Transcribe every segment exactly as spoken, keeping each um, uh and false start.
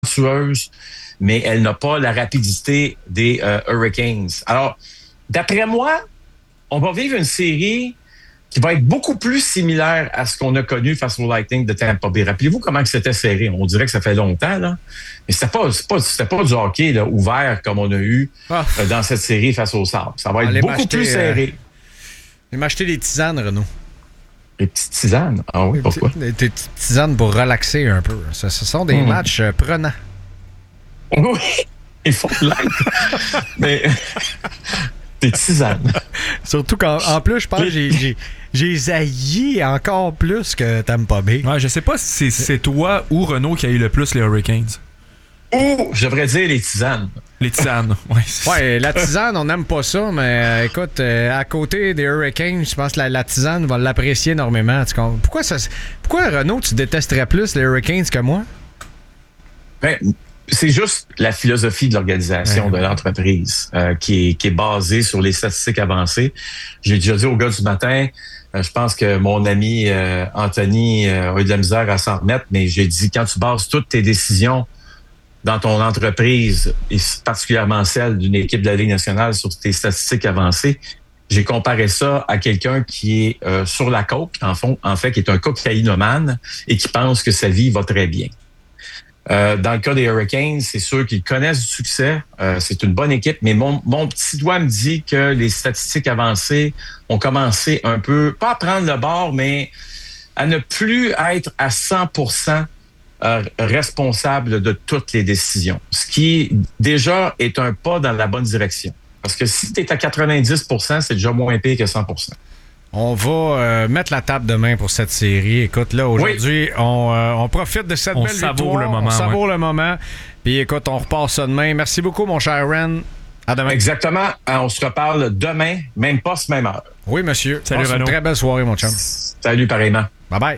talentueuse, mais elle n'a pas la rapidité des euh, Hurricanes. Alors, d'après moi, on va vivre une série qui va être beaucoup plus similaire à ce qu'on a connu face au Lightning de Tampa Bay. Rappelez-vous comment que c'était serré. On dirait que ça fait longtemps, là. Mais c'était pas, c'était pas, c'était pas du hockey là, ouvert comme on a eu ah. euh, dans cette série face au Sabres. Ça va être beaucoup plus serré. Euh, m'a acheté des tisanes, Renaud. Des petites tisanes? Ah oui, pourquoi? Des, des petites tisanes pour relaxer un peu. Ce, ce sont des mmh. matchs euh, prenants. Oui, il faut l'être. Mais... des tisanes. Surtout qu'en en plus, je pense que j'ai, j'ai, j'ai haï encore plus que Tampa Bay. Ouais, je sais pas si c'est, c'est toi ou Renaud qui a eu le plus les Hurricanes. Ou, je devrais dire les tisanes. Les tisanes, oui. Ouais, la tisane, on n'aime pas ça, mais euh, écoute, euh, à côté des Hurricanes, je pense que la, la tisane va l'apprécier énormément. Pourquoi, ça, pourquoi, Renaud, tu détesterais plus les Hurricanes que moi? Ben, c'est juste la philosophie de l'organisation ouais. de l'entreprise euh, qui, est, qui est basée sur les statistiques avancées. J'ai déjà dit au gars du matin, euh, je pense que mon ami euh, Anthony euh, a eu de la misère à s'en remettre, mais j'ai dit, quand tu bases toutes tes décisions dans ton entreprise, et particulièrement celle d'une équipe de la Ligue nationale sur tes statistiques avancées, j'ai comparé ça à quelqu'un qui est euh, sur la côte, en, fond, en fait, qui est un cocaïnomane et qui pense que sa vie va très bien. Euh, dans le cas des Hurricanes, c'est sûr qu'ils connaissent du succès. Euh, c'est une bonne équipe, mais mon, mon petit doigt me dit que les statistiques avancées ont commencé un peu, pas à prendre le bord, mais à ne plus être à cent pour cent euh, responsable de toutes les décisions. Ce qui, déjà, est un pas dans la bonne direction. Parce que si tu es à quatre-vingt-dix pour cent, c'est déjà moins pire que cent pour cent. On va euh, mettre la table demain pour cette série. Écoute, là, aujourd'hui, oui. on, euh, on profite de cette on belle victoire. Le moment, on savoure ouais. le moment. Puis écoute, on repart ça demain. Merci beaucoup, mon cher Ren. À demain. Exactement. On se reparle demain, même pas ce même heure. Oui, monsieur. Salut, Passe une très belle soirée, mon chum. Salut, pareillement. Bye-bye.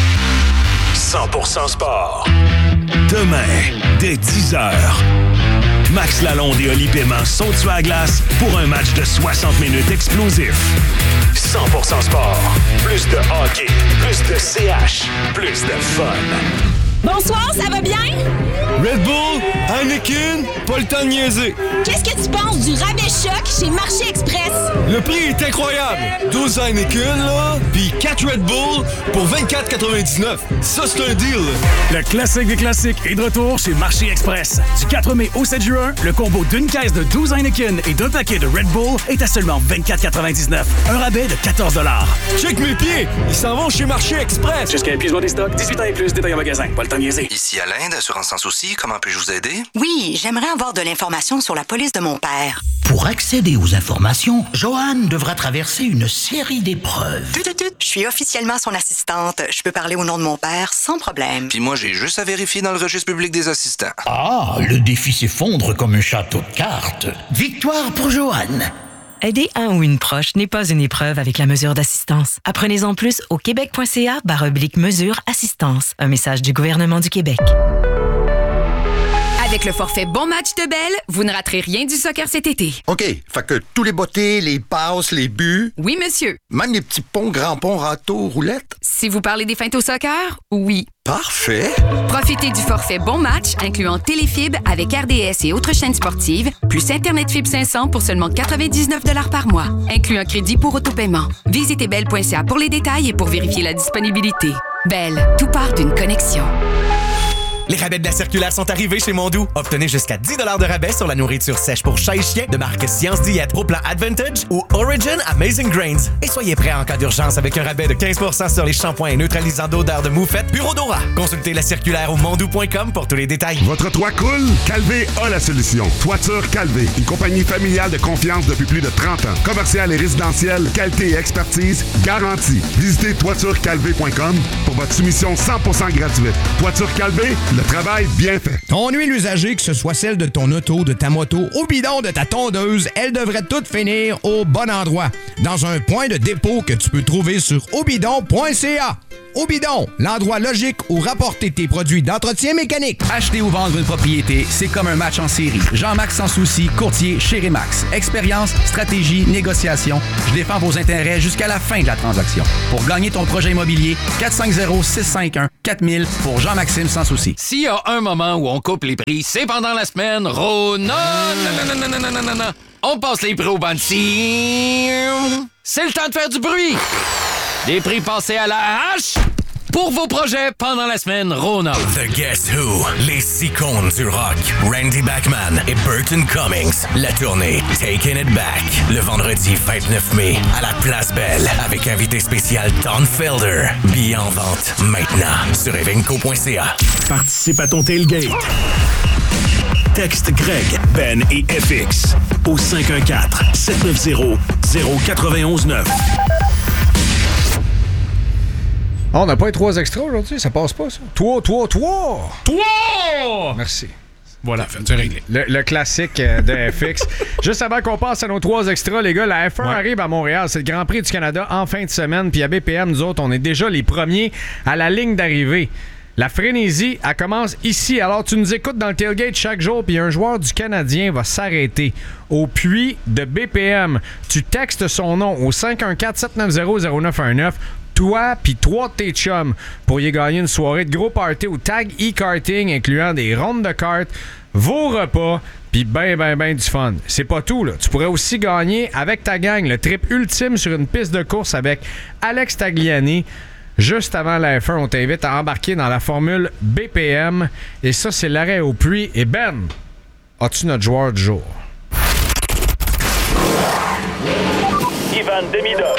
cent pour cent sport. Demain, dès dix heures. Max Lalonde et Oli Paiement sont tués à glace pour un match de soixante minutes explosif. cent pour cent sport. Plus de hockey, plus de C H, plus de fun. Bonsoir, ça va bien? Red Bull, Heineken, pas le temps de niaiser. Qu'est-ce que tu penses du rabais choc chez Marché Express? Le prix est incroyable. douze Heineken, là, puis quatre Red Bull pour vingt-quatre quatre-vingt-dix-neuf. Ça, c'est un deal. Le classique des classiques est de retour chez Marché Express. Du quatre mai au sept juin, le combo d'une caisse de douze Heineken et d'un paquet de Red Bull est à seulement vingt-quatre quatre-vingt-dix-neuf. Un rabais de quatorze dollars. Check mes pieds, ils s'en vont chez Marché Express. Jusqu'à épuisement des stocks, dix-huit ans et plus, détail en magasin. Pas le temps de niaiser. Ici Alain d'Assurance Sans Souci, comment puis-je vous aider? Oui, j'aimerais avoir de l'information sur la police de mon père. Pour accéder aux informations, Joanne devra traverser une série d'épreuves. Tut, tut, tut. Je suis officiellement son assistante. Je peux parler au nom de mon père sans problème. Puis moi, j'ai juste à vérifier dans le registre public des assistants. Ah, le défi s'effondre comme un château de cartes. Victoire pour Joanne. Aider un ou une proche n'est pas une épreuve avec la mesure d'assistance. Apprenez-en plus au québec.ca barre oblique mesure assistance. Un message du gouvernement du Québec. Avec le forfait Bon Match de Bell, vous ne raterez rien du soccer cet été. OK, fait que tous les bottées, les passes, les buts... Oui, monsieur. Même les petits ponts, grands ponts, râteaux, roulettes? Si vous parlez des feintes au soccer, oui. Parfait! Profitez du forfait Bon Match, incluant Téléfibre avec R D S et autres chaînes sportives, plus Internet Fibre cinq cents pour seulement quatre-vingt-dix-neuf dollars par mois, inclut un crédit pour autopaiement. Visitez bell point c a pour les détails et pour vérifier la disponibilité. Bell, tout part d'une connexion. Les rabais de la circulaire sont arrivés chez Mondou. Obtenez jusqu'à dix dollars de rabais sur la nourriture sèche pour chat et chien de marque Science Diète au plan Advantage ou Origin Amazing Grains. Et soyez prêts en cas d'urgence avec un rabais de quinze pour cent sur les shampoings neutralisants d'odeur de moufette Bureau Dora. Consultez la circulaire au mondou point com pour tous les détails. Votre toit coule? Calvé a la solution. Toiture Calvé, une compagnie familiale de confiance depuis plus de trente ans. Commerciale et résidentielle, qualité et expertise garantie. Visitez toiture calvé point com pour votre soumission cent pour cent gratuite. Toiture Calvé, le travail bien fait. Ton huile usagée, que ce soit celle de ton auto, de ta moto ou bidon de ta tondeuse, elle devrait toutes finir au bon endroit. Dans un point de dépôt que tu peux trouver sur obidon point c a. Obidon, l'endroit logique où rapporter tes produits d'entretien mécanique. Acheter ou vendre une propriété, c'est comme un match en série. Jean-Max Sans Souci, courtier chez Remax. Expérience, stratégie, négociation. Je défends vos intérêts jusqu'à la fin de la transaction. Pour gagner ton projet immobilier, quatre cinq zéro, six cinq un, quatre mille pour Jean-Maxime Sans Souci. s'il y a un moment où on coupe les prix, c'est pendant la semaine. Ro... Non, non, non, non, non, non, non, non, non. On passe les prix au bandit. C'est le temps de faire du bruit. Des prix passés à la hache pour vos projets pendant la semaine Rona. The Guess Who, les icônes du rock, Randy Bachman et Burton Cummings. La tournée Taking It Back, le vendredi vingt-neuf mai à la Place Belle, avec invité spécial Don Felder. Billets en vente maintenant sur evenco point c a. Participe à ton tailgate. Texte Greg, Ben et F X au cinq un quatre, sept neuf zéro, zéro neuf un neuf. Oh, on n'a pas les trois extras aujourd'hui, ça passe pas, ça. Toi, toi, toi! Toi! Merci. Voilà. Le, le classique de F X. Juste avant qu'on passe à nos trois extras, les gars, la F un ouais. arrive à Montréal. C'est le Grand Prix du Canada en fin de semaine. Puis à B P M, nous autres, on est déjà les premiers à la ligne d'arrivée. La frénésie, elle commence ici. Alors, tu nous écoutes dans le tailgate chaque jour, puis un joueur du Canadien va s'arrêter au puits de B P M. Tu textes son nom au cinq un quatre, sept neuf zéro, zéro neuf un neuf. Toi puis trois de tes chums pourriez gagner une soirée de gros party au Tag e-karting, incluant des rondes de cartes, vos repas, puis ben, ben, ben du fun. C'est pas tout, là. Tu pourrais aussi gagner avec ta gang le trip ultime sur une piste de course avec Alex Tagliani. Juste avant la F un, on t'invite à embarquer dans la formule B P M. Et ça, c'est l'arrêt au puits. Et Ben, as-tu notre joueur du jour? Ivan Demidov.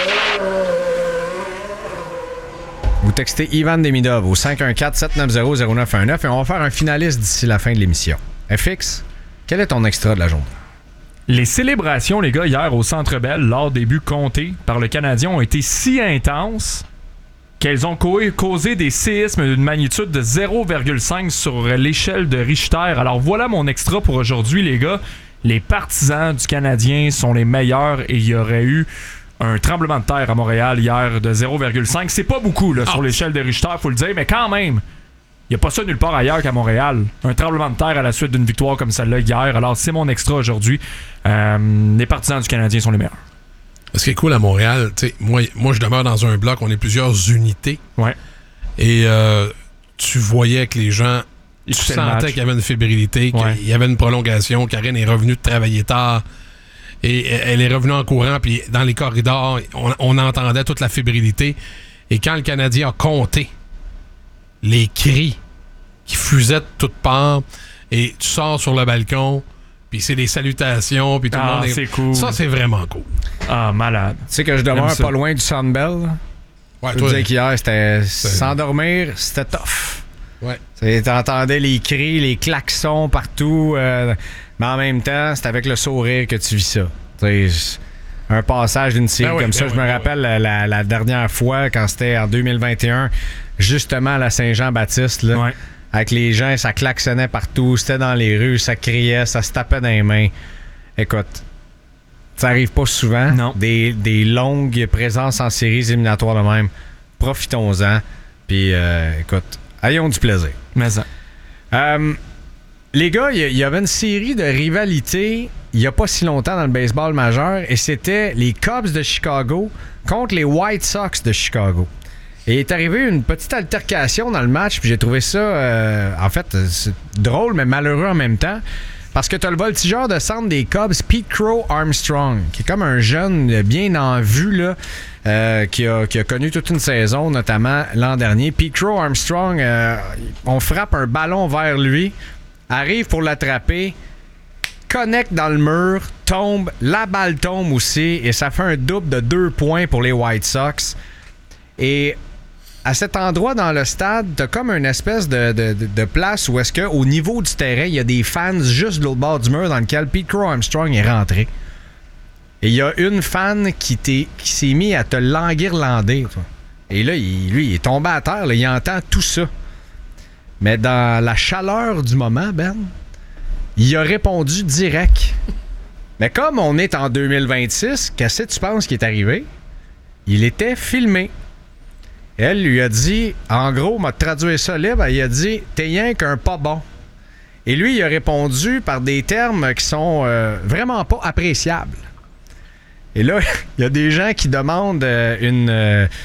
Vous textez Ivan Demidov au cinq un quatre, sept neuf zéro, zéro neuf un neuf et on va faire un finaliste d'ici la fin de l'émission. F X, quel est ton extra de la journée? Les célébrations, les gars, hier au Centre Bell, lors des buts comptés par le Canadien, ont été si intenses qu'elles ont causé des séismes d'une magnitude de zéro virgule cinq sur l'échelle de Richter. Alors voilà mon extra pour aujourd'hui, les gars. Les partisans du Canadien sont les meilleurs et il y aurait eu un tremblement de terre à Montréal hier de zéro virgule cinq. C'est pas beaucoup là, oh. sur l'échelle de Richter, faut le dire, mais quand même, il n'y a pas ça nulle part ailleurs qu'à Montréal. Un tremblement de terre à la suite d'une victoire comme celle-là hier. Alors c'est mon extra aujourd'hui. Euh, les partisans du Canadien sont les meilleurs. Ce qui est cool à Montréal, moi, moi je demeure dans un bloc, on est plusieurs unités. Ouais. Et euh, tu voyais que les gens, tu sentais qu'il y avait une fébrilité, qu'il ouais. y avait une prolongation. Karine est revenue de travailler tard. Et elle est revenue en courant, puis dans les corridors, on, on entendait toute la fébrilité. Et quand le Canadien a compté les cris qui fusaient de toutes parts, et tu sors sur le balcon, puis c'est des salutations, puis tout ah, le monde est... c'est cool. Ça, c'est vraiment cool. Ah, malade. Tu sais que je demeure pas loin du Sandbell. Ouais, je te disais qu'hier, c'était s'endormir, c'était tough. Ouais. T'entendais les cris, les klaxons partout, euh, mais en même temps, c'est avec le sourire que tu vis ça. T'sais, un passage d'une série ben oui, comme ben ça, oui, je me ben rappelle oui. la, la dernière fois, quand c'était en deux mille vingt et un, justement à la Saint-Jean-Baptiste, là, ouais. avec les gens, ça klaxonnait partout, c'était dans les rues, ça criait, ça se tapait dans les mains. Écoute, ça arrive pas souvent, non. Des, des longues présences en séries éliminatoires de même. Profitons-en, puis euh, écoute, ayons du plaisir. Mais ça. Euh, les gars, il y, y avait une série de rivalités il n'y a pas si longtemps dans le baseball majeur et c'était les Cubs de Chicago contre les White Sox de Chicago. Et il est arrivé une petite altercation dans le match, puis j'ai trouvé ça, euh, en fait, c'est drôle, mais malheureux en même temps. Parce que tu as le voltigeur de centre des Cubs, Pete Crow Armstrong, qui est comme un jeune bien en vue, là, euh, qui, a, qui a connu toute une saison, notamment l'an dernier. Pete Crow Armstrong, euh, on frappe un ballon vers lui, arrive pour l'attraper, connecte dans le mur, tombe, la balle tombe aussi, et ça fait un double de deux points pour les White Sox. Et à cet endroit dans le stade, t'as comme une espèce de, de, de, de place où est-ce qu'au niveau du terrain, il y a des fans juste de l'autre bord du mur dans lequel Pete Crow Armstrong est rentré. Et il y a une fan qui, t'est, qui s'est mis à te languirlander. Toi. Et là, il, lui, il est tombé à terre. Là, il entend tout ça. Mais dans la chaleur du moment, Ben, il a répondu direct. Mais comme on est en deux mille vingt-six, qu'est-ce que tu penses qui est arrivé? Il était filmé. Elle lui a dit, en gros, m'a traduit ça libre, il a dit « T'es rien qu'un pas bon ». Et lui, il a répondu par des termes qui sont euh, vraiment pas appréciables. Et là, il y a des gens qui demandent euh, une, euh,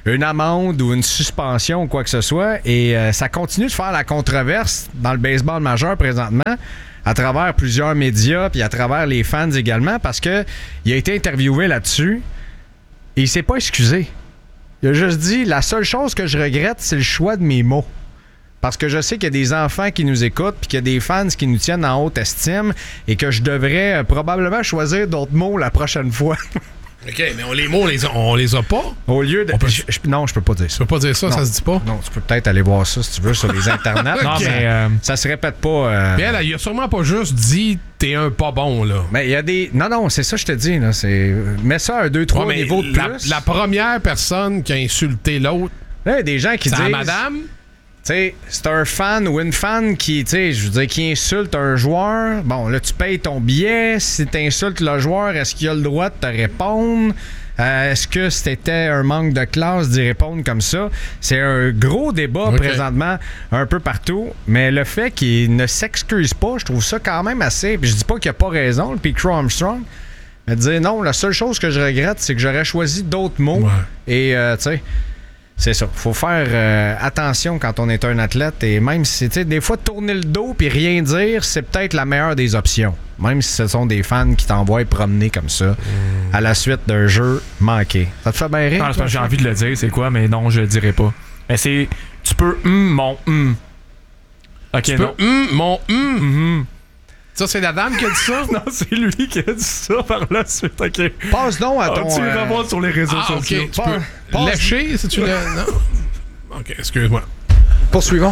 une amende ou une suspension ou quoi que ce soit. Et euh, ça continue de faire la controverse dans le baseball majeur présentement, à travers plusieurs médias, puis à travers les fans également, parce que il a été interviewé là-dessus et il s'est pas excusé. Il a juste dit, la seule chose que je regrette, c'est le choix de mes mots. Parce que je sais qu'il y a des enfants qui nous écoutent puis qu'il y a des fans qui nous tiennent en haute estime et que je devrais euh, probablement choisir d'autres mots la prochaine fois. OK, mais on, les mots, on les, a, on les a pas? Au lieu de... Peut... Je, je, non, je peux pas dire ça. Tu peux pas dire ça, non. ça se dit pas? Non, tu peux peut-être aller voir ça, si tu veux, sur les internets. Okay. Non, mais euh, ça se répète pas. Euh... Bien, là, il a sûrement pas juste dit « t'es un pas bon », là. Mais il y a des... Non, non, c'est ça, je te dis, là. C'est... Mets ça à un, deux, trois ouais, niveaux de la, plus. La première personne qui a insulté l'autre... Là, il y a des gens qui disent... madame... Tu sais, c'est un fan ou une fan qui, tu sais, je veux dire, qui insulte un joueur. Bon, là, tu payes ton billet. Si tu insultes le joueur, est-ce qu'il a le droit de te répondre? Euh, est-ce que c'était un manque de classe d'y répondre comme ça? C'est un gros débat okay. présentement un peu partout. Mais le fait qu'il ne s'excuse pas, je trouve ça quand même assez... Puis je dis pas qu'il a pas raison, le Pete Crow Armstrong. Mais dire non, la seule chose que je regrette, c'est que j'aurais choisi d'autres mots. Ouais. Et, euh, tu sais... C'est ça. Faut faire euh, attention quand on est un athlète et même si, tu sais, des fois, tourner le dos puis rien dire, c'est peut-être la meilleure des options. Même si ce sont des fans qui t'envoient promener comme ça mmh. à la suite d'un jeu manqué. Ça te fait bien rire? Non, c'est parce que j'ai envie de le dire, c'est quoi, mais non, je le dirai pas. Mais c'est... Tu peux hum, mon hum. OK, tu non. peux hum, mon hum. Mm-hmm. Ça, c'est la dame qui a dit ça? Non, c'est lui qui a dit ça par la suite. OK. Passe donc à ton... Ah, tu euh... vas voir sur les réseaux ah, sociaux. Okay. Tu peux Passe... lécher si tu l'as... Non? OK, excuse-moi. Poursuivons.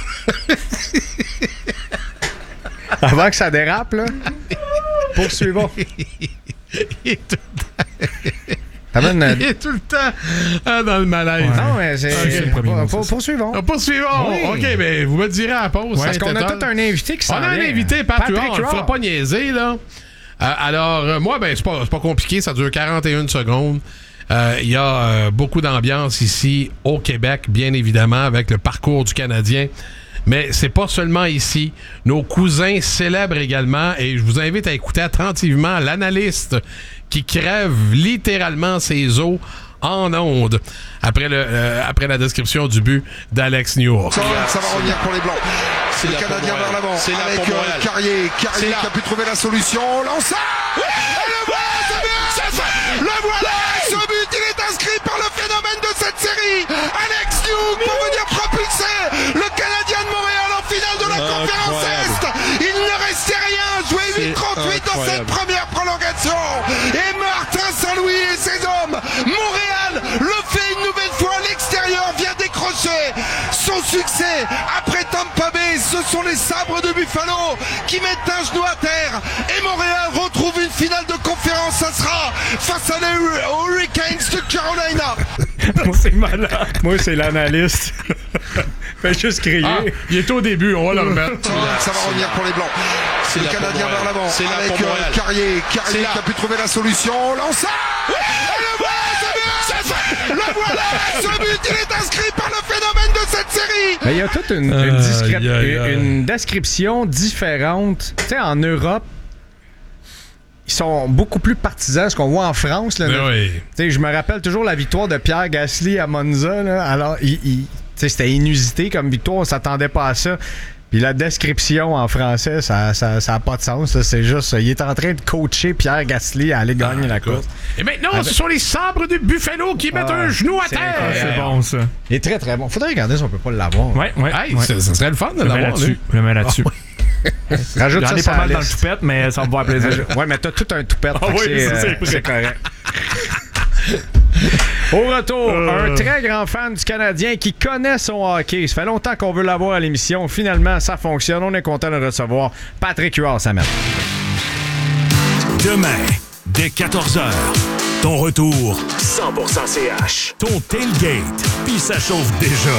Avant que ça dérape, là. Poursuivons. Il est tout le temps... Une... Il est tout le temps ah, dans le malaise. Ouais. Non, mais c'est... Okay. Pour, pour, pour, poursuivons. Ah, poursuivons. Oui. OK, mais vous me direz à la pause. Ouais, parce qu'on a tout un invité qui s'en vient. On a un invité, Patrick Huard. On ne fera pas niaiser, là. Euh, alors, euh, moi, ben, c'est pas, c'est pas compliqué. Ça dure quarante et une secondes. Il euh, y a euh, beaucoup d'ambiance ici au Québec, bien évidemment, avec le parcours du Canadien. Mais c'est pas seulement ici. Nos cousins célèbrent également et je vous invite à écouter attentivement l'analyste qui crève littéralement ses os en ondes après, le, euh, après la description du but d'Alex Newhook. Ça, ça va revenir pour les Blancs. C'est le Canadien vers l'avant avec euh, Carrier. Carrier qui a pu trouver la solution. Lance ça! Et le voilà, c'est fait! Le voilà! Ce but, il est inscrit par le phénomène de cette série. Alex Newhook pour venir propulser le Canadien de Montréal en finale de la conférence Est. Il ne restait rien. Joué huit trente-huit dans cette première prolongation. Et Martin Saint-Louis et ses hommes. Montréal le fait une nouvelle fois à l'extérieur, vient décrocher son succès après Tampa Bay. Ce sont les sabres de Buffalo qui mettent un genou à terre. Et Montréal retrouve une finale de conférence. Ça sera face à les Hurricanes de Carolina. Moi, c'est malade. Moi, c'est l'analyste. Fais juste crier. Ah, il est au début, on va le remettre. Ça va revenir pour les Blancs. C'est le Canadien vers l'avant avec euh, Carrier. Carrier qui a pu trouver la solution. Lance ça! Et le voilà, c'est fait! Le voilà! Ce but, il est inscrit par le phénomène de cette série! Il y a toute une, une, discré- euh, yeah, yeah. une description différente. Tu sais, en Europe, ils sont beaucoup plus partisans, ce qu'on voit en France. Là, oui. Je me rappelle toujours la victoire de Pierre Gasly à Monza. Là. Alors, il, il, c'était inusité comme victoire, on s'attendait pas à ça. Puis la description en français, ça n'a ça, ça pas de sens. Ça. C'est juste, il est en train de coacher Pierre Gasly à aller gagner ah, la course. Et maintenant, Avec... ce sont les sabres du Buffalo qui mettent ah, un genou à terre. C'est bon, ça. Il est très, très bon. Faudrait regarder si on peut pas l'avoir. Ouais, ouais. Hey, ouais. Ça, ça serait le fun de l'avoir. Là-dessus. Je le mets là-dessus. Oh, Rajoute J'en ça ai sur pas mal la dans le toupette, mais ça me va faire plaisir. Ouais, mais t'as tout un toupette. Ah oui, c'est, ça, c'est, euh, c'est correct. Au retour, euh... un très grand fan du Canadien qui connaît son hockey. Ça fait longtemps qu'on veut l'avoir à l'émission. Finalement, ça fonctionne. On est content de recevoir Patrick Huard, Samet. Demain, dès quatorze heures, ton retour cent pour cent C H. Ton tailgate, puis ça chauffe déjà.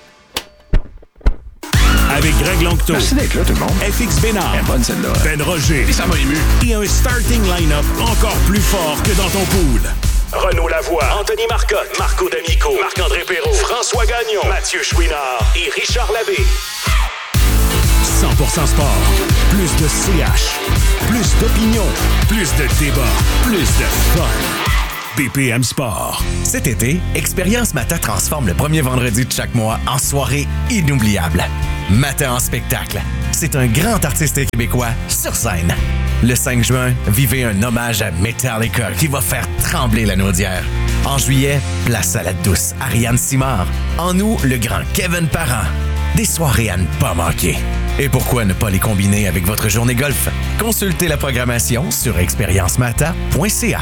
Avec Greg Longto. Merci d'être là, tout le monde. F X Bénard. Elle est bonne, celle-là. Ben Roger. Et ça m'a ému. Et un starting line-up encore plus fort que dans ton pool. Renaud Lavoie, Anthony Marcotte, Marco D'Amico, Marc-André Perrault, François Gagnon, Mathieu Chouinard et Richard Labbé. cent pour cent Sport. Plus de C H. Plus d'opinion. Plus de débat. Plus de fun. B P M Sport. Cet été, Expérience Mata transforme le premier vendredi de chaque mois en soirée inoubliable. Mata en spectacle. C'est un grand artiste québécois sur scène. Le cinq juin, vivez un hommage à Metallica qui va faire trembler la Naudière. En juillet, place à la douce Ariane Simard. En août, le grand Kevin Parent. Des soirées à ne pas manquer. Et pourquoi ne pas les combiner avec votre journée golf? Consultez la programmation sur expérience mata point c a.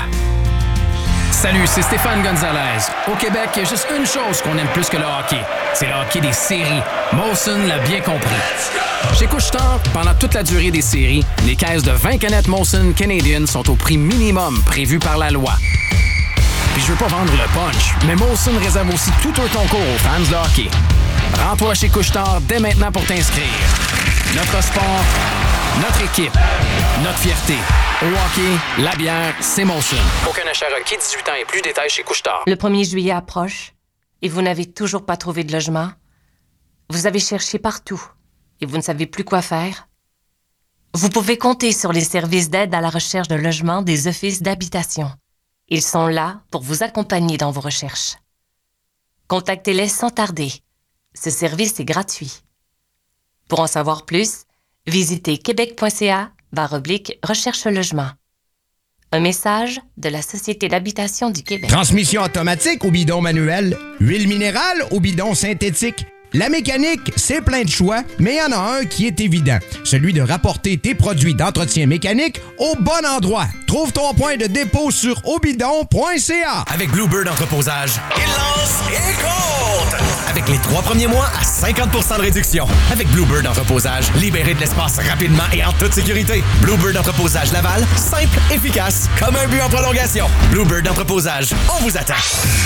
Salut, c'est Stéphane Gonzalez. Au Québec, il y a juste une chose qu'on aime plus que le hockey. C'est le hockey des séries. Molson l'a bien compris. Chez Couche-Tard, pendant toute la durée des séries, les caisses de vingt canettes Molson Canadian sont au prix minimum prévu par la loi. Puis je veux pas vendre le punch, mais Molson réserve aussi tout un concours aux fans de hockey. Rends-toi chez Couche-Tard dès maintenant pour t'inscrire. Notre sport, notre équipe, notre fierté. Au hockey, la bière, c'est Molson. Aucun achat requis, dix-huit ans et plus, détails chez Couche-Tard. Le premier juillet approche et vous n'avez toujours pas trouvé de logement. Vous avez cherché partout et vous ne savez plus quoi faire. Vous pouvez compter sur les services d'aide à la recherche de logement des offices d'habitation. Ils sont là pour vous accompagner dans vos recherches. Contactez-les sans tarder. Ce service est gratuit. Pour en savoir plus, visitez québec.ca barre oblique recherche logement. Un message de la Société d'habitation du Québec. Transmission automatique ou bidon manuel, huile minérale ou bidon synthétique. La mécanique, c'est plein de choix, mais il y en a un qui est évident. Celui de rapporter tes produits d'entretien mécanique au bon endroit. Trouve ton point de dépôt sur obidon point c a. Avec Bluebird Entreposage, il lance et compte! Avec les trois premiers mois à cinquante pour cent de réduction. Avec Bluebird Entreposage, libérez de l'espace rapidement et en toute sécurité. Bluebird Entreposage Laval, simple, efficace, comme un but en prolongation. Bluebird Entreposage, on vous attend.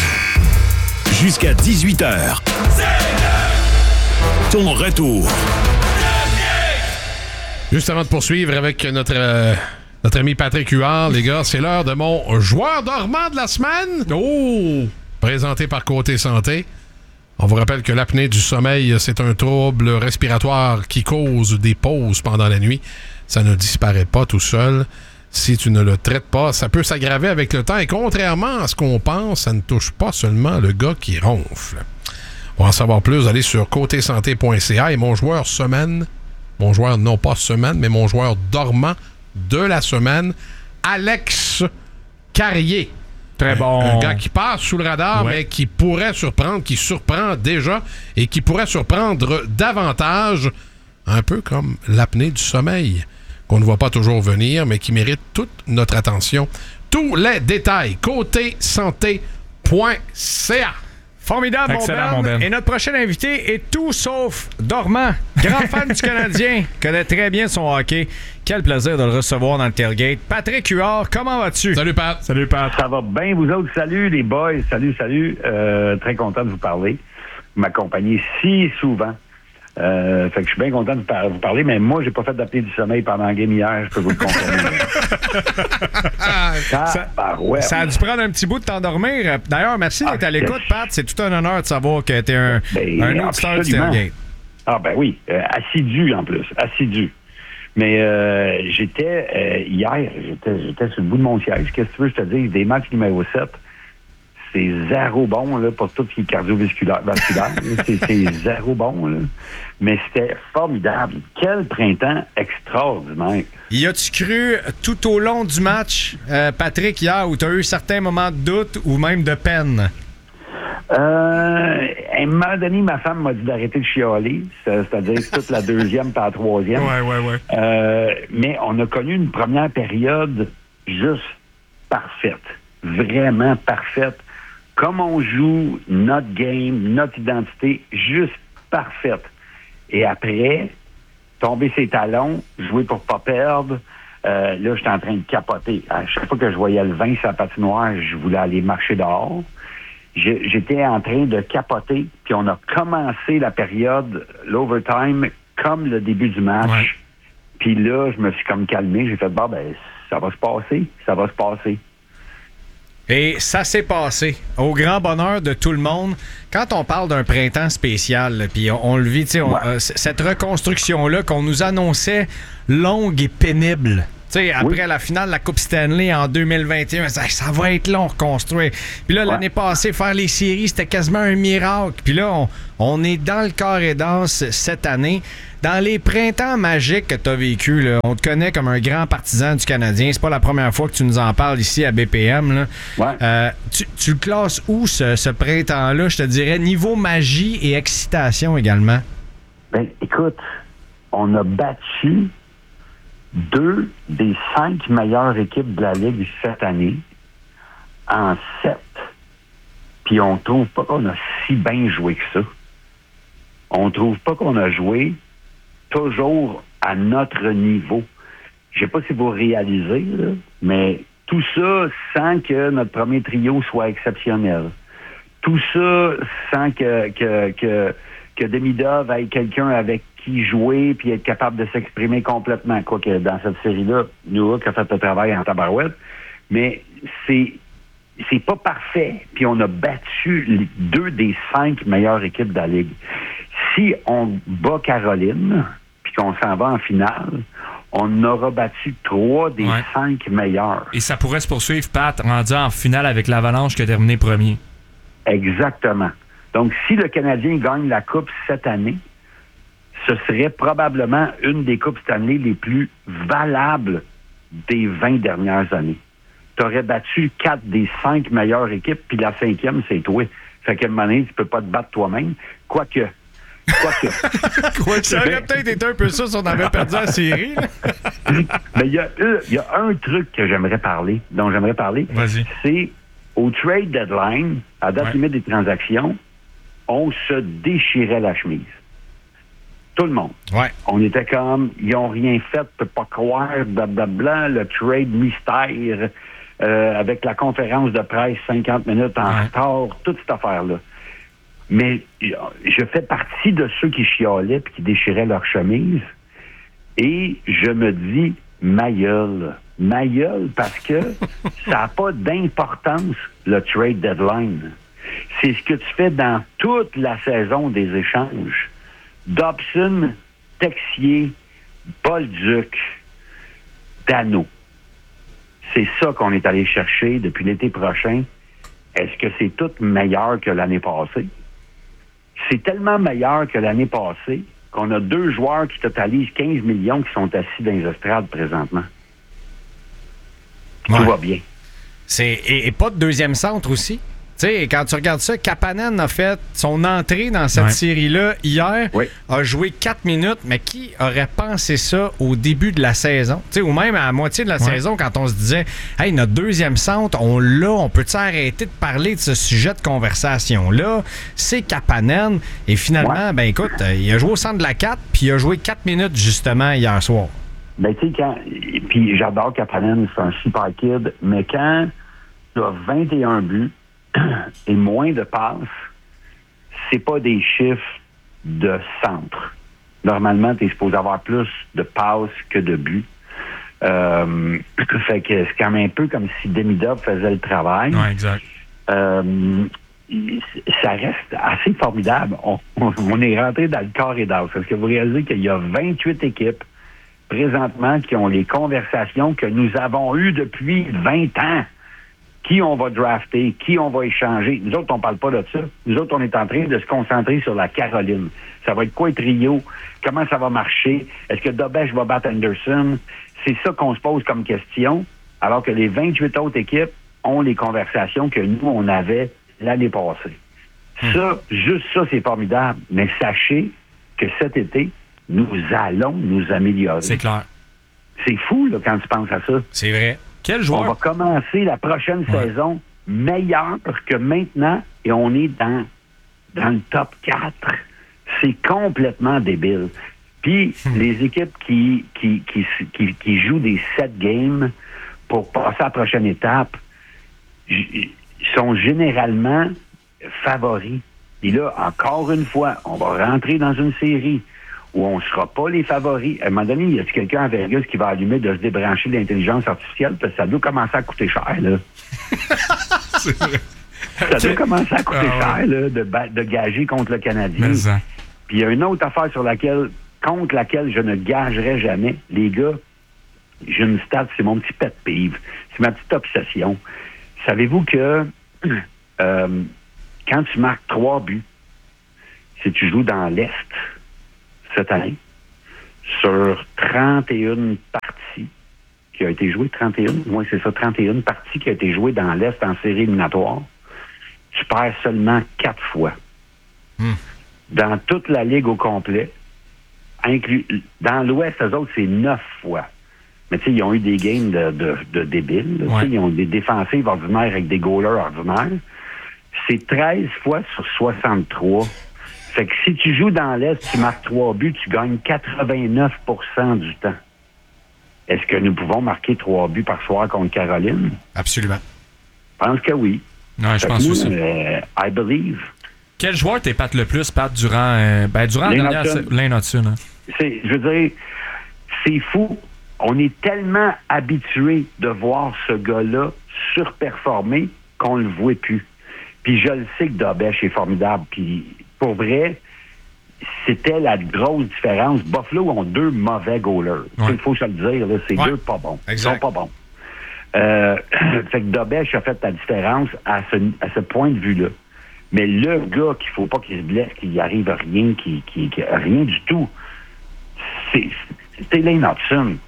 Jusqu'à dix-huit heures. Ton retour. Juste avant de poursuivre avec notre, euh, notre ami Patrick Huard, les gars, c'est l'heure de mon joueur dormant de la semaine. Oh! Présenté par Côté Santé. On vous rappelle que l'apnée du sommeil, c'est un trouble respiratoire qui cause des pauses pendant la nuit. Ça ne disparaît pas tout seul. Si tu ne le traites pas, ça peut s'aggraver avec le temps. Et contrairement à ce qu'on pense, ça ne touche pas seulement le gars qui ronfle. Pour en savoir plus, allez sur côté santé point c a et mon joueur semaine, mon joueur non pas semaine, mais mon joueur dormant de la semaine, Alex Carrier. Très bon. Un, un gars qui passe sous le radar, ouais. mais qui pourrait surprendre, qui surprend déjà et qui pourrait surprendre davantage, un peu comme l'apnée du sommeil, qu'on ne voit pas toujours venir, mais qui mérite toute notre attention. Tous les détails, côté santé point c a. Formidable, Excellent, mon ben. mon Ben. Et notre prochain invité est tout sauf dormant. Grand fan du Canadien, connaît très bien son hockey. Quel plaisir de le recevoir dans le tailgate. Patrick Huard, comment vas-tu? Salut, Pat. Salut, Pat. Ça va bien, vous autres? Salut, les boys. Salut, salut. Euh, très content de vous parler. Vous m'accompagnez si souvent. Euh, fait que je suis bien content de par- vous parler, mais moi, j'ai pas fait d'apnée du sommeil pendant la game hier, je peux vous le confirmer. ça, ah, ouais. ça a dû prendre un petit bout de t'endormir. D'ailleurs, merci d'être ah, à l'écoute, Pat. C'est tout un honneur de savoir que t'es un, ben, un auditeur du tailgate. Ah ben oui, euh, assidu en plus, assidu. Mais euh, j'étais, euh, hier, j'étais, j'étais sur le bout de mon siège. Qu'est-ce que tu veux que je te dise? Des matchs numéro sept. C'est zéro bon là, pour tout ce qui est cardiovasculaire. c'est, c'est zéro bon. Là. Mais c'était formidable. Quel printemps extraordinaire. Y a-tu cru tout au long du match, euh, Patrick, hier, où tu as eu certains moments de doute ou même de peine? Euh, à un moment donné, ma femme m'a dit d'arrêter de chialer, c'est-à-dire toute la deuxième par la troisième. Ouais, ouais, ouais. Euh, mais on a connu une première période juste parfaite. Vraiment parfaite. Comme on joue notre game, notre identité, juste parfaite. Et après, tomber ses talons, jouer pour pas perdre, euh, là, j'étais en train de capoter. À chaque fois que je voyais le vin sur la patinoire, je voulais aller marcher dehors. Je, j'étais en train de capoter, puis on a commencé la période, l'overtime, comme le début du match. Ouais. Puis là, je me suis comme calmé. J'ai fait, bah, ben, ça va se passer, ça va se passer. Et ça s'est passé, au grand bonheur de tout le monde. Quand on parle d'un printemps spécial, puis on, on le vit, tu sais, ouais. euh, cette reconstruction-là qu'on nous annonçait longue et pénible sais, après oui. la finale de la Coupe Stanley en deux mille vingt et un, ça, ça va être long reconstruire. Puis là, ouais. l'année passée, faire les séries, c'était quasiment un miracle. Puis là, on, on est dans le carré d'as cette année. Dans les printemps magiques que tu as vécu, là, on te connaît comme un grand partisan du Canadien. C'est pas la première fois que tu nous en parles ici à B P M. Là. Ouais. Euh, tu, tu le classes où, ce, ce printemps-là, je te dirais, niveau magie et excitation également? Ben, écoute, on a battu deux des cinq meilleures équipes de la Ligue cette année en sept. Puis on trouve pas qu'on a si bien joué que ça. On trouve pas qu'on a joué toujours à notre niveau. Je sais pas si vous réalisez, là, mais tout ça sans que notre premier trio soit exceptionnel. Tout ça sans que, que, que, que Demidov ait quelqu'un avec qui jouer puis être capable de s'exprimer complètement. Quoique dans cette série-là, Nurk a fait le travail en tabarouette, mais c'est c'est pas parfait. Puis on a battu les deux des cinq meilleures équipes de la Ligue. Si on bat Caroline, puis qu'on s'en va en finale, on aura battu trois des ouais. cinq meilleurs. Et ça pourrait se poursuivre, Pat, rendu en finale avec l'Avalanche qui a terminé premier. Exactement. Donc, si le Canadien gagne la Coupe cette année, ce serait probablement une des Coupes Stanley les plus valables des vingt dernières années. Tu aurais battu quatre des cinq meilleures équipes, puis la cinquième, c'est toi. Fait qu'à un moment donné, tu peux pas te battre toi-même. Quoique... Quoique. Quoi, ça aurait peut-être été un peu ça si on avait perdu la série. Mais il y a, y a un truc que j'aimerais parler, dont j'aimerais parler. Vas-y. C'est au trade deadline, à date ouais. limite des transactions, on se déchirait la chemise. Tout le monde. Ouais. On était comme, ils n'ont rien fait, peut pas croire, blablabla, le trade mystère, euh, avec la conférence de presse cinquante minutes en ouais. retard, toute cette affaire-là. Mais je fais partie de ceux qui chialaient et qui déchiraient leur chemise. Et je me dis, ma gueule. Ma gueule, parce que ça n'a pas d'importance, le trade deadline. C'est ce que tu fais dans toute la saison des échanges. Dobson, Texier, Bolduc, Dano. C'est ça qu'on est allé chercher depuis l'été prochain. Est-ce que c'est tout meilleur que l'année passée? C'est tellement meilleur que l'année passée qu'on a deux joueurs qui totalisent quinze millions qui sont assis dans les estrades présentement. Ouais. Tout va bien. C'est, et, et pas de deuxième centre aussi? Tu sais, quand tu regardes ça, Kapanen a fait son entrée dans cette ouais. série-là hier, oui. a joué quatre minutes, mais qui aurait pensé ça au début de la saison? Tu sais, ou même à la moitié de la ouais. saison, quand on se disait, hey, notre deuxième centre, on l'a, on peut-tu arrêter de parler de ce sujet de conversation-là? C'est Kapanen. Et finalement, ouais. ben écoute, il a joué au centre de la quatre, puis il a joué quatre minutes justement hier soir. Ben, tu sais, quand. Puis j'adore Kapanen, c'est un super kid, mais quand tu as vingt et un buts, et moins de passes, c'est pas des chiffres de centre. Normalement, tu es supposé avoir plus de passes que de buts. Euh, fait que c'est quand même un peu comme si Demidov faisait le travail. Ouais, exact. Euh, ça reste assez formidable. On, on, on est rentré dans le carré d'as. Est-ce que vous réalisez qu'il y a vingt-huit équipes présentement qui ont les conversations que nous avons eues depuis vingt ans? Qui on va drafter, qui on va échanger. Nous autres, on parle pas de ça. Nous autres, on est en train de se concentrer sur la Caroline. Ça va être quoi le trio? Comment ça va marcher? Est-ce que Dobech va battre Anderson? C'est ça qu'on se pose comme question, alors que les vingt-huit autres équipes ont les conversations que nous, on avait l'année passée. Hum. Ça, juste ça, c'est formidable. Mais sachez que cet été, nous allons nous améliorer. C'est clair. C'est fou, là, quand tu penses à ça. C'est vrai. Quel joueur? On va commencer la prochaine ouais. saison meilleure que maintenant et on est dans, dans le top quatre. C'est complètement débile. Puis, hmm. les équipes qui, qui, qui, qui, qui jouent des sept games pour passer à la prochaine étape j- sont généralement favoris. Et là, encore une fois, on va rentrer dans une série où on ne sera pas les favoris. À un moment donné, y a-t-il quelqu'un à Vegas qui va allumer de se débrancher de l'intelligence artificielle? Parce que ça doit commencer à coûter cher, là. C'est vrai. Ça doit commencer à coûter ah, cher, ouais. là, de, ba- de gager contre le Canadien. Puis il y a une autre affaire sur laquelle, contre laquelle je ne gagerai jamais. Les gars, j'ai une stat, c'est mon petit pet peeve. C'est ma petite obsession. Savez-vous que euh, quand tu marques trois buts, si tu joues dans l'Est cette année, sur trente et une parties qui ont été jouées, trente et une, moi c'est ça, trente et une parties qui ont été jouées dans l'Est en série éliminatoire, tu perds seulement quatre fois. Hmm. Dans toute la Ligue au complet, inclus, dans l'Ouest, eux autres, c'est neuf fois. Mais tu sais, ils ont eu des games de, de, de débiles. Ouais. Ils ont des défensives ordinaires avec des goalers ordinaires. C'est treize fois sur soixante-trois. Fait que si tu joues dans l'Est, tu marques trois buts, tu gagnes quatre-vingt-neuf pour cent du temps. Est-ce que nous pouvons marquer trois buts par soir contre Caroline? Absolument. Je pense que oui. Ouais, je pense nous, aussi. Euh, I believe. Quel joueur t'épate le plus, Pat, durant, euh, ben, durant la dernière... Lane Hudson. Hein? C'est, je veux dire, c'est fou. On est tellement habitué de voir ce gars-là surperformer qu'on le voit plus. Puis je le sais que Dobèche est formidable. Puis pour vrai, c'était la grosse différence. Buffalo ont deux mauvais goalers. Il ouais. faut se le dire, là, c'est ouais. deux pas bons. Exact. Ils sont pas bons. Euh, fait que Dobèche a fait la différence à ce, à ce point de vue-là. Mais le gars qu'il faut pas qu'il se blesse, qu'il n'y arrive à rien, qu'il, qu'il, qu'il, rien du tout, c'est, c'est Lane Hudson.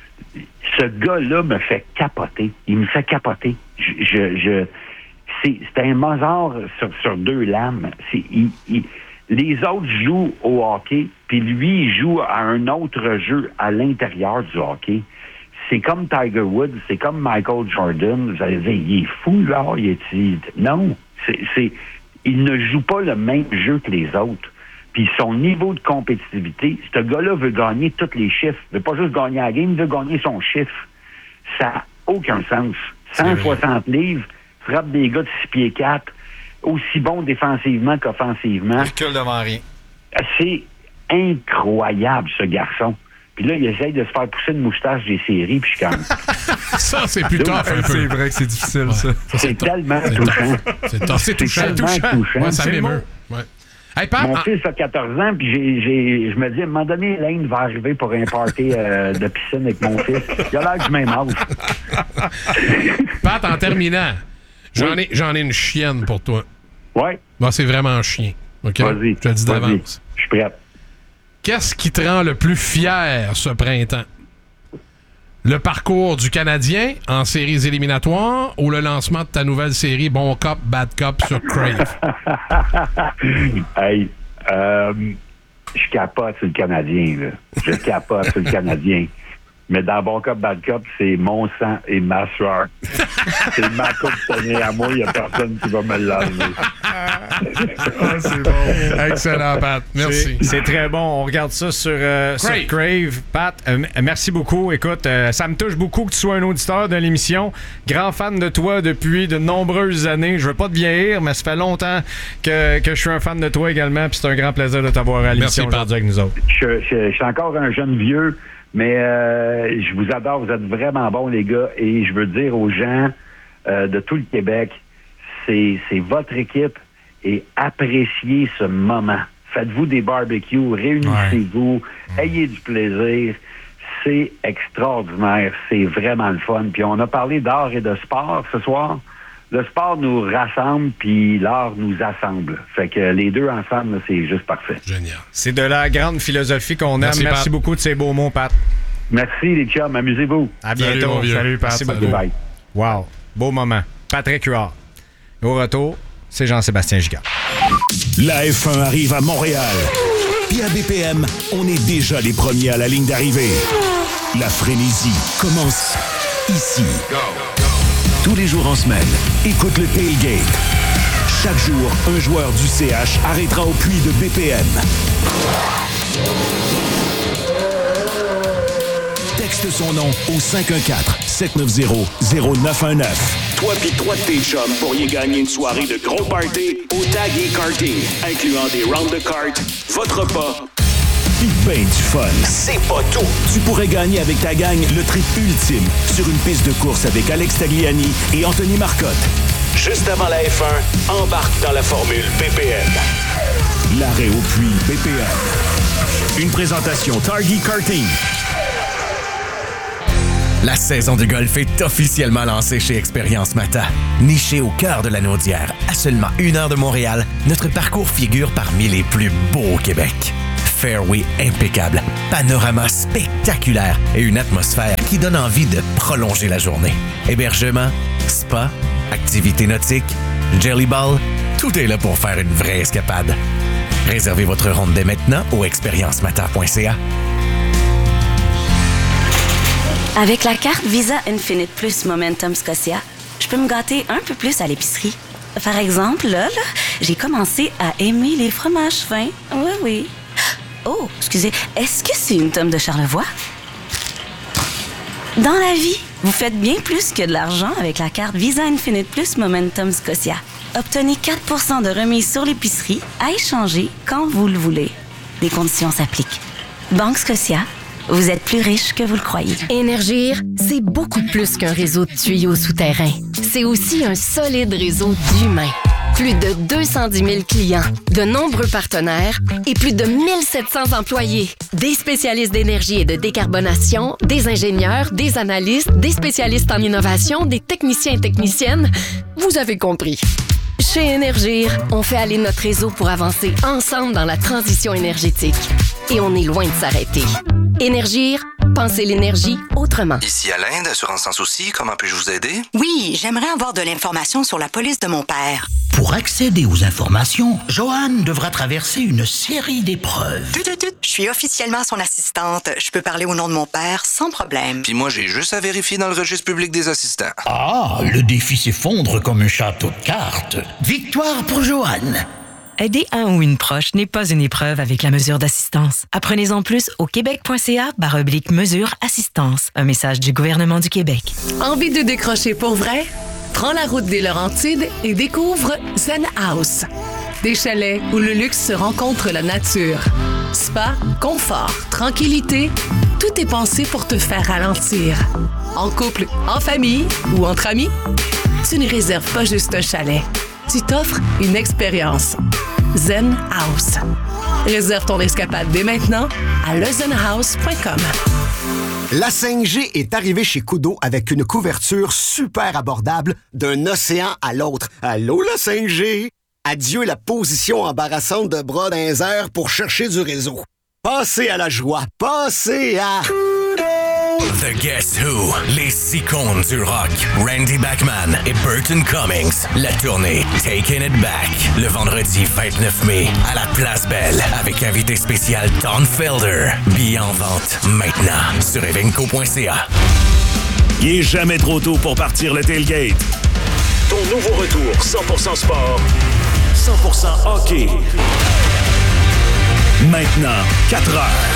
Ce gars-là me fait capoter. Il me fait capoter. Je, je, je c'est, c'est un Mozart sur, sur deux lames. C'est, il, il, les autres jouent au hockey, puis lui, il joue à un autre jeu à l'intérieur du hockey. C'est comme Tiger Woods, c'est comme Michael Jordan. Vous allez dire, il est fou, là. Il est, il, non, c'est, c'est, il ne joue pas le même jeu que les autres. Puis son niveau de compétitivité, ce gars-là veut gagner tous les chiffres. Il veut pas juste gagner la game, il veut gagner son chiffre. Ça n'a aucun sens. cent soixante livres, frappe des gars de six pieds quatre, aussi bon défensivement qu'offensivement. Il recule devant rien. C'est incroyable, ce garçon. Puis là, il essaye de se faire pousser une moustache des séries, puis je suis comme... Ça, c'est plus tough un peu. C'est vrai que c'est difficile, ouais. ça. C'est, c'est tellement c'est touchant. C'est, c'est, c'est touchant. C'est tellement touchant. Ouais, ça m'émeut. Ouais. Hey, Pat, mon en... fils a quatorze ans, puis j'ai, j'ai, je me dis, à un moment donné, Lane va arriver pour un party euh, de piscine avec mon fils. Il a l'air du même âge. Pat, en terminant, j'en, oui. ai, j'en ai une chienne pour toi. Oui. Bon, c'est vraiment un chien. OK? Vas-y. Je te le dis Vas-y. d'avance. Je suis prêt. Qu'est-ce qui te rend le plus fier ce printemps? Le parcours du Canadien en séries éliminatoires ou le lancement de ta nouvelle série Bon Cop, Bad Cop sur Crave? Hey, euh, je capote sur le Canadien, là. Je capote sur le Canadien. Mais dans Bon Cop, Bad Cop, c'est mon sang et ma sueur. C'est ma coupe tenue à moi, il n'y a personne qui va me l'enlever. Ah, c'est bon. Excellent, Pat. Merci. C'est, c'est très bon. On regarde ça sur, euh, sur Crave. Pat, euh, merci beaucoup. Écoute, euh, ça me touche beaucoup que tu sois un auditeur de l'émission. Grand fan de toi depuis de nombreuses années. Je veux pas te vieillir, mais ça fait longtemps que, que je suis un fan de toi également. Puis c'est un grand plaisir de t'avoir à l'émission aujourd'hui avec nous autres. Je, je, je suis encore un jeune vieux. Mais euh, je vous adore, vous êtes vraiment bons, les gars, et je veux dire aux gens euh, de tout le Québec, c'est, c'est votre équipe et appréciez ce moment. Faites-vous des barbecues, réunissez-vous, ouais. ayez du plaisir. C'est extraordinaire, c'est vraiment le fun. Puis on a parlé d'art et de sport ce soir. Le sport nous rassemble, puis l'art nous assemble. Fait que les deux ensemble, là, c'est juste parfait. Génial. C'est de la grande philosophie qu'on aime. Merci, Merci beaucoup de ces beaux mots, Pat. Merci, les chums. Amusez-vous. À bientôt. Salut, Salut Pat. Merci beaucoup. Bye. Wow. Beau moment. Patrick Huard. Au retour, c'est Jean-Sébastien Gigard. La F un arrive à Montréal. Puis à B P M, on est déjà les premiers à la ligne d'arrivée. La frénésie commence ici. Go. Tous les jours en semaine, écoute le Tailgate. Chaque jour, un joueur du C H arrêtera au puits de B P M. Texte son nom au cinq un quatre, sept neuf zéro, zéro neuf un neuf. Toi pis trois de tes chums pourriez gagner une soirée de gros party au Tag et Karting, incluant des rounds de kart, votre repas, pis ben du fun. C'est pas tout. Tu pourrais gagner avec ta gang le trip ultime sur une piste de course avec Alex Tagliani et Anthony Marcotte. Juste avant la F un, embarque dans la formule B P M. L'arrêt au puits B P M. Une présentation Target Karting. La saison du golf est officiellement lancée chez Expérience Mata. Niché au cœur de la Naudière, à seulement une heure de Montréal, notre parcours figure parmi les plus beaux au Québec. Fairway impeccable, panorama spectaculaire et une atmosphère qui donne envie de prolonger la journée. Hébergement, spa, activités nautiques, jelly ball, tout est là pour faire une vraie escapade. Réservez votre ronde dès maintenant au expérience mata point c a. Avec la carte Visa Infinite Plus Momentum Scotia, je peux me gâter un peu plus à l'épicerie. Par exemple, là, là j'ai commencé à aimer les fromages fins. Oui, oui. Oh, excusez, est-ce que c'est une tome de Charlevoix? Dans la vie, vous faites bien plus que de l'argent avec la carte Visa Infinite Plus Momentum Scotia. Obtenez quatre pour cent de remise sur l'épicerie à échanger quand vous le voulez. Des conditions s'appliquent. Banque Scotia, vous êtes plus riche que vous le croyez. Énergir, c'est beaucoup plus qu'un réseau de tuyaux souterrains. C'est aussi un solide réseau d'humains. Plus de deux cent dix mille clients, de nombreux partenaires et plus de mille sept cents employés. Des spécialistes d'énergie et de décarbonation, des ingénieurs, des analystes, des spécialistes en innovation, des techniciens et techniciennes. Vous avez compris. Chez Énergir, on fait aller notre réseau pour avancer ensemble dans la transition énergétique. Et on est loin de s'arrêter. Énergir, pensez l'énergie autrement. Ici Alain d'Assurance Sans Souci, comment puis-je vous aider? Oui, j'aimerais avoir de l'information sur la police de mon père. Pour accéder aux informations, Joanne devra traverser une série d'épreuves. Tut, tut, tut. Je suis officiellement son assistante. Je peux parler au nom de mon père sans problème. Puis moi, j'ai juste à vérifier dans le registre public des assistants. Ah, le défi s'effondre comme un château de cartes. Victoire pour Joanne. Aider un ou une proche n'est pas une épreuve avec la mesure d'assistance. Apprenez-en plus au québec.ca barre oblique mesure assistance. Un message du gouvernement du Québec. Envie de décrocher pour vrai? Prends la route des Laurentides et découvre Zen House. Des chalets où le luxe se rencontre la nature. Spa, confort, tranquillité, tout est pensé pour te faire ralentir. En couple, en famille ou entre amis, tu ne réserves pas juste un chalet. Tu t'offres une expérience. Zen House. Réserve ton escapade dès maintenant à le zen house point com. La cinq G est arrivée chez Koodo avec une couverture super abordable d'un océan à l'autre. Allô, la cinq G? Adieu la position embarrassante de bras dans les airs pour chercher du réseau. Passez à la joie. Passez à... The Guess Who, les icônes du rock, Randy Bachman et Burton Cummings. La tournée Taking It Back, le vendredi vingt-neuf mai, à la Place Belle, avec invité spécial Don Felder. Billets en vente maintenant sur evenco point c a. Il est jamais trop tôt pour partir le tailgate. Ton nouveau retour, cent pour cent sport, cent pour cent hockey. Maintenant, quatre heures.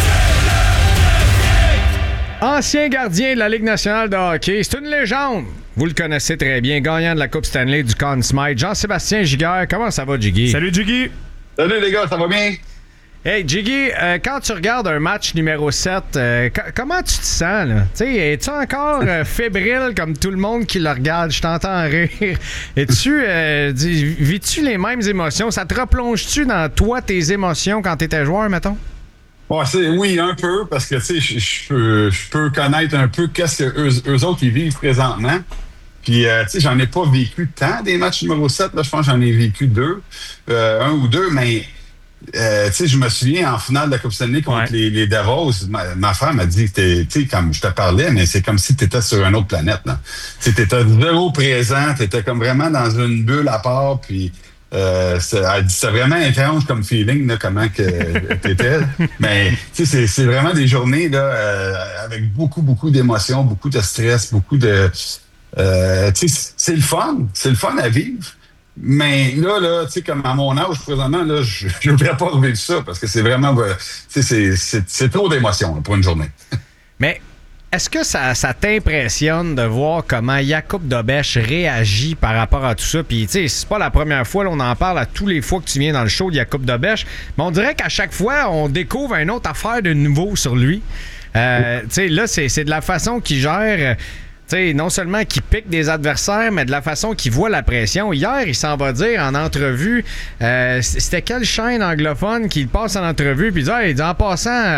Ancien gardien de la Ligue nationale de hockey, c'est une légende. Vous le connaissez très bien, gagnant de la Coupe Stanley du Conn Smythe, Jean-Sébastien Giguère. Comment ça va, Jiggy? Salut, Jiggy. Salut, les gars, ça va bien? Hey, Jiggy, euh, quand tu regardes un match numéro sept, euh, c- comment tu te sens, là? Tu sais, es-tu encore euh, fébrile comme tout le monde qui le regarde? Je t'entends rire. Es-tu, euh, dis, vis-tu les mêmes émotions? Ça te replonge-tu dans toi, tes émotions, quand t'étais joueur, mettons? Ouais, c'est, oui, un peu, parce que, tu sais, je peux, je peux connaître un peu qu'est-ce que eux, eux autres, ils vivent présentement. Puis, euh, tu sais, j'en ai pas vécu tant des matchs numéro sept, là, je pense que j'en ai vécu deux, euh, un ou deux, mais, euh, tu sais, je me souviens, en finale de la Coupe Stanley contre ouais. les, les Devils, ma, ma femme m'a dit, tu sais, comme je te parlais, mais c'est comme si tu étais sur une autre planète, là. Tu sais, t'étais zéro présent, t'étais comme vraiment dans une bulle à part, puis... Euh, c'est, c'est vraiment étrange comme feeling, là, comment que t'étais. Mais tu sais, c'est, c'est vraiment des journées là, euh, avec beaucoup, beaucoup d'émotions, beaucoup de stress, beaucoup de. Euh, tu sais, c'est le fun, c'est le fun à vivre. Mais là, là, tu sais, comme à mon âge présentement, là, je ne voudrais pas revivre ça parce que c'est vraiment, tu sais, c'est, c'est, c'est trop d'émotions là, pour une journée. Mais est-ce que ça, ça t'impressionne de voir comment Jakub Dobeš réagit par rapport à tout ça? Puis, tu sais, c'est pas la première fois, là, on en parle à tous les fois que tu viens dans le show de Jakub Dobeš, mais on dirait qu'à chaque fois, on découvre une autre affaire de nouveau sur lui. Euh, tu sais, là, c'est, c'est de la façon qu'il gère... T'sais, non seulement qu'il pique des adversaires, mais de la façon qu'il voit la pression. Hier, il s'en va dire en entrevue, euh, c'était quelle chaîne anglophone qu'il passe en entrevue, puis il dit, hey, en passant,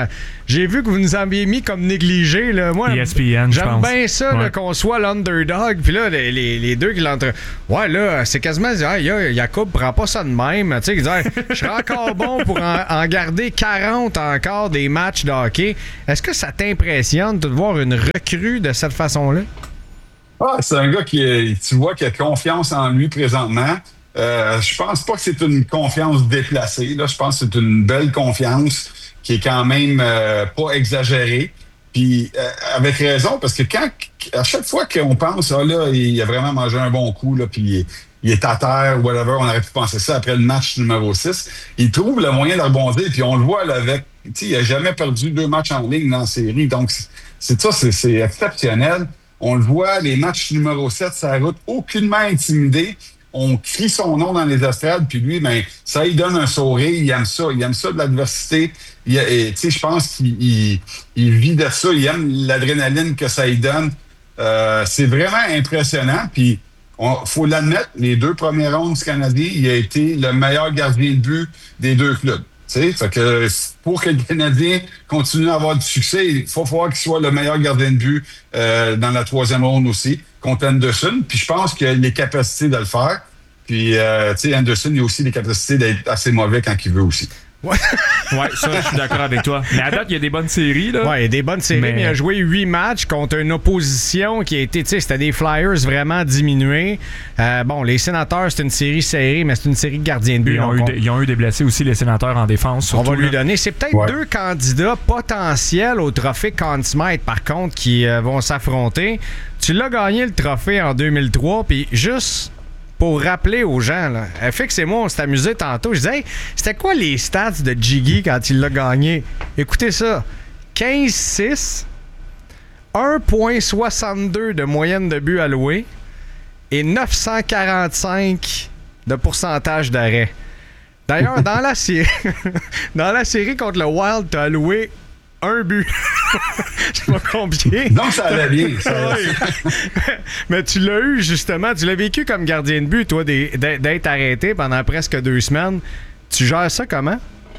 j'ai vu que vous nous aviez mis comme négligés. Là. Moi, E S P N, j'aime bien ça ouais. là, qu'on soit l'underdog. Puis là, les, les, les deux qui l'entre... Ouais, là, c'est quasiment... Ah, Jacob, prends pas ça de même. Tu sais, il dit, je serais encore bon pour en, en garder quarante encore des matchs de hockey. Est-ce que ça t'impressionne de voir une recrue de cette façon-là? Ah, c'est un gars qui, tu vois, qui a confiance en lui présentement. Euh, je pense pas que c'est une confiance déplacée. Là. Je pense que c'est une belle confiance qui est quand même euh, pas exagérée. Puis euh, avec raison, parce que quand à chaque fois qu'on pense, ah là, il a vraiment mangé un bon coup, là, puis il, il est à terre, whatever, on aurait pu penser ça après le match numéro six. Il trouve le moyen de rebondir, puis on le voit là, avec. Tu sais, il a jamais perdu deux matchs en ligne dans la série. Donc, c'est, c'est ça, c'est, c'est exceptionnel. On le voit, les matchs numéro sept, ça route aucunement intimidé. On crie son nom dans les estrades, puis lui, ben, ça lui donne un sourire, il aime ça, il aime ça de l'adversité. Tu sais, je pense qu'il il, il vit de ça, il aime l'adrénaline que ça lui donne. Euh, c'est vraiment impressionnant, puis il faut l'admettre, les deux premières rondes du Canadien, il a été le meilleur gardien de but des deux clubs. Fait que pour que le Canadien continue à avoir du succès, il faut falloir qu'il soit le meilleur gardien de but euh, dans la troisième ronde aussi, contre Anderson. Puis je pense qu'il a les capacités de le faire. Puis, euh, tu sais, Anderson, il a aussi les capacités d'être assez mauvais quand il veut aussi. Ouais. ouais, ça, je suis d'accord avec toi. Mais à date, il y a des bonnes séries, là. Ouais, il y a des bonnes séries, mais, mais il a joué huit matchs contre une opposition qui a été, tu sais, c'était des Flyers vraiment diminués. Euh, bon, les Sénateurs, c'est une série serrée, mais c'est une série de gardiens de but. Ils ont, eu, on... ils ont eu des blessés aussi, les Sénateurs, en défense. Surtout, on va lui là. donner. C'est peut-être ouais. deux candidats potentiels au trophée Conn Smythe, par contre, qui euh, vont s'affronter. Tu l'as gagné le trophée en deux mille trois, puis juste... Pour rappeler aux gens, là, F X et moi, on s'est amusés tantôt. Je disais, hey, c'était quoi les stats de Jiggy quand il l'a gagné? Écoutez ça. quinze six, un virgule soixante-deux de moyenne de but alloué et neuf cent quarante-cinq de pourcentage d'arrêt. D'ailleurs, dans la série dans la série contre le Wild, t'as alloué un but. Je sais pas combien. Donc, ça allait bien. Ça... Mais tu l'as eu, justement. Tu l'as vécu comme gardien de but, toi, d'être arrêté pendant presque deux semaines. Tu gères ça comment?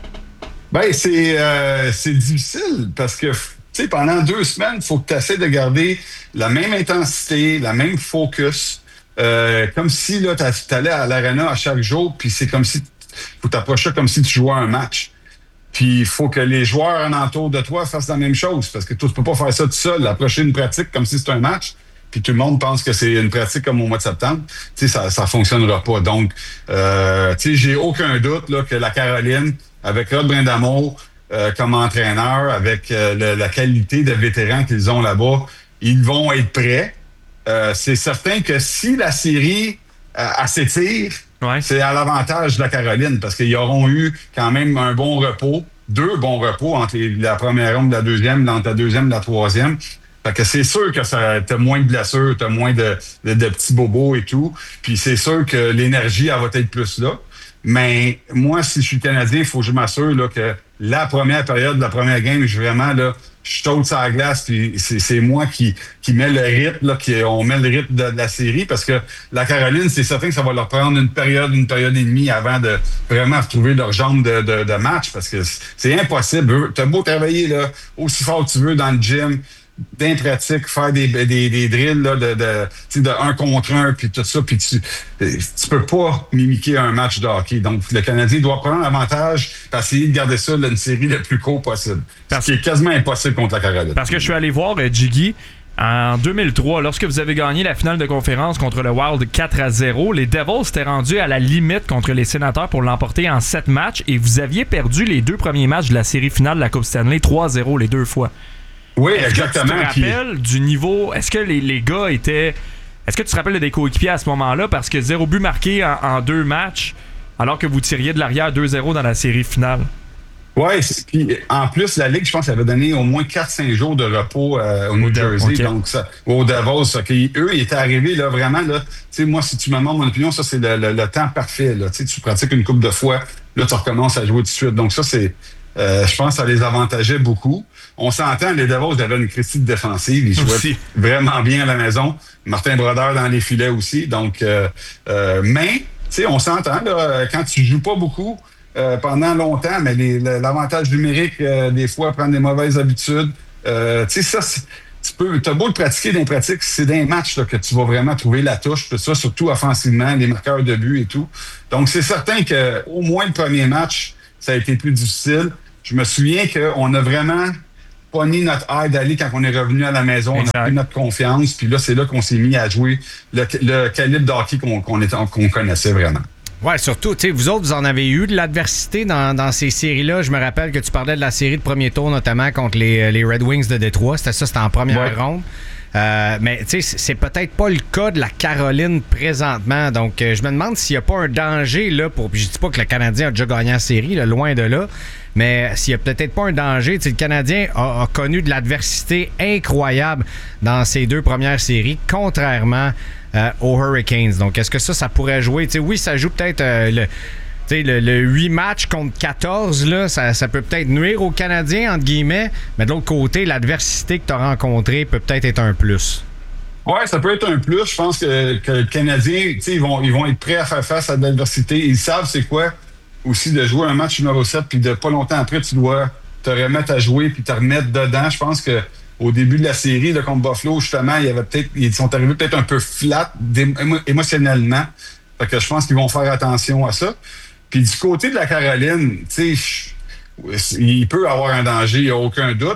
Ben, c'est, euh, c'est difficile parce que, tu sais, pendant deux semaines, il faut que tu essaies de garder la même intensité, la même focus. Euh, comme si, là, tu allais à l'arena à chaque jour, puis c'est comme si, faut t'approcher comme si tu jouais un match. Puis il faut que les joueurs en entour de toi fassent la même chose, parce que tu ne peux pas faire ça tout seul, approcher une pratique comme si c'était un match, puis tout le monde pense que c'est une pratique comme au mois de septembre. Tu sais, ça ça fonctionnera pas. Donc, euh, tu sais, j'ai aucun doute là, que la Caroline, avec Rod Brindamour euh, comme entraîneur, avec euh, le, la qualité de vétérans qu'ils ont là-bas, ils vont être prêts. Euh, c'est certain que si la série euh, s'étire, ouais. c'est à l'avantage de la Caroline parce qu'ils auront eu quand même un bon repos, deux bons repos entre la première ronde et la deuxième, entre la deuxième et la troisième. Fait que c'est sûr que ça t'as moins de blessures, t'as moins de, de, de petits bobos et tout. Puis c'est sûr que l'énergie, elle va être plus là. Mais moi, si je suis Canadien, il faut que je m'assure là, que la première période, la première game, je vraiment là, je saute sur la glace, puis c'est, c'est moi qui, qui met le rythme, là, qui, on met le rythme de, de la série, parce que la Caroline, c'est certain que ça va leur prendre une période, une période et demie avant de vraiment retrouver leur jambe de, de, de match, parce que c'est impossible. T'as beau travailler là, aussi fort que tu veux dans le gym, d'un pratique, faire des, des, des drills là, de, de, de un contre un, puis tout ça, puis tu, tu peux pas mimiquer un match de hockey. Donc, le Canadien doit prendre l'avantage et essayer de garder ça là, une série le plus court possible. Parce ce qui est quasiment impossible contre la Caroline. Parce que je suis allé voir euh, Jiggy en deux mille trois, lorsque vous avez gagné la finale de conférence contre le Wild quatre à zéro, les Devils étaient rendus à la limite contre les Sénateurs pour l'emporter en sept matchs et vous aviez perdu les deux premiers matchs de la série finale de la Coupe Stanley trois à zéro les deux fois. Oui, est-ce exactement. Que tu te rappelles puis... du niveau... Est-ce que les, les gars étaient... Est-ce que tu te rappelles des coéquipiers à ce moment-là? Parce que zéro but marqué en, en deux matchs, alors que vous tiriez de l'arrière deux zéro dans la série finale. Oui, puis en plus, la Ligue, je pense, avait donné au moins quatre cinq jours de repos euh, au New au Jersey. Okay. Donc, ça, au Davos, ça, eux, ils étaient arrivés là, vraiment. Là, tu sais, moi, si tu me demandes mon opinion, ça, c'est le, le, le temps parfait. Là. Tu pratiques une couple de fois, là, tu recommences à jouer tout de suite. Donc, ça, c'est... Euh, je pense que ça les avantageait beaucoup. On s'entend, les Devils avaient une critique défensive. Ils jouaient aussi vraiment bien à la maison. Martin Brodeur dans les filets aussi. Donc, euh, euh, mais, tu sais, on s'entend, là, quand tu joues pas beaucoup, euh, pendant longtemps, mais les, l'avantage numérique, euh, des fois, prendre des mauvaises habitudes. Euh, tu sais, ça, c'est, tu peux, t'as beau le pratiquer dans les pratiques, c'est dans les matchs là, que tu vas vraiment trouver la touche, tout ça, surtout offensivement, les marqueurs de but et tout. Donc, c'est certain que au moins le premier match, ça a été plus difficile. Je me souviens qu'on a vraiment pogné notre air d'aller quand on est revenu à la maison, exact. On a pris notre confiance, puis là, c'est là qu'on s'est mis à jouer le, le calibre de hockey qu'on, qu'on, était, qu'on connaissait vraiment. Ouais, surtout, tu sais, vous autres, vous en avez eu de l'adversité dans, dans ces séries-là. Je me rappelle que tu parlais de la série de premier tour, notamment contre les, les Red Wings de Détroit. C'était ça, c'était en première ouais. ronde. Euh, mais tu sais, c'est peut-être pas le cas de la Caroline présentement. Donc, euh, je me demande s'il n'y a pas un danger, là, pour. Puis je dis pas que le Canadien a déjà gagné la série, là, loin de là. Mais s'il n'y a peut-être pas un danger, tu sais, le Canadien a, a connu de l'adversité incroyable dans ses deux premières séries, contrairement euh, aux Hurricanes. Donc, est-ce que ça, ça pourrait jouer? Tu sais, oui, ça joue peut-être euh, le. Le, le huit matchs contre quatorze, là, ça, ça peut peut-être nuire aux Canadiens, entre guillemets, mais de l'autre côté, l'adversité que tu as rencontrée peut peut-être être un plus. Oui, ça peut être un plus. Je pense que, que le Canadien, ils vont, ils vont être prêts à faire face à de l'adversité. Ils savent c'est quoi aussi de jouer un match numéro sept, puis de pas longtemps après, tu dois te remettre à jouer puis te remettre dedans. Je pense que au début de la série, là, contre Buffalo, justement, il y avait peut-être, ils sont arrivés peut-être un peu flat émo- émotionnellement. Fait que je pense qu'ils vont faire attention à ça. Puis du côté de la Caroline, tu sais, il peut avoir un danger, il n'y a aucun doute.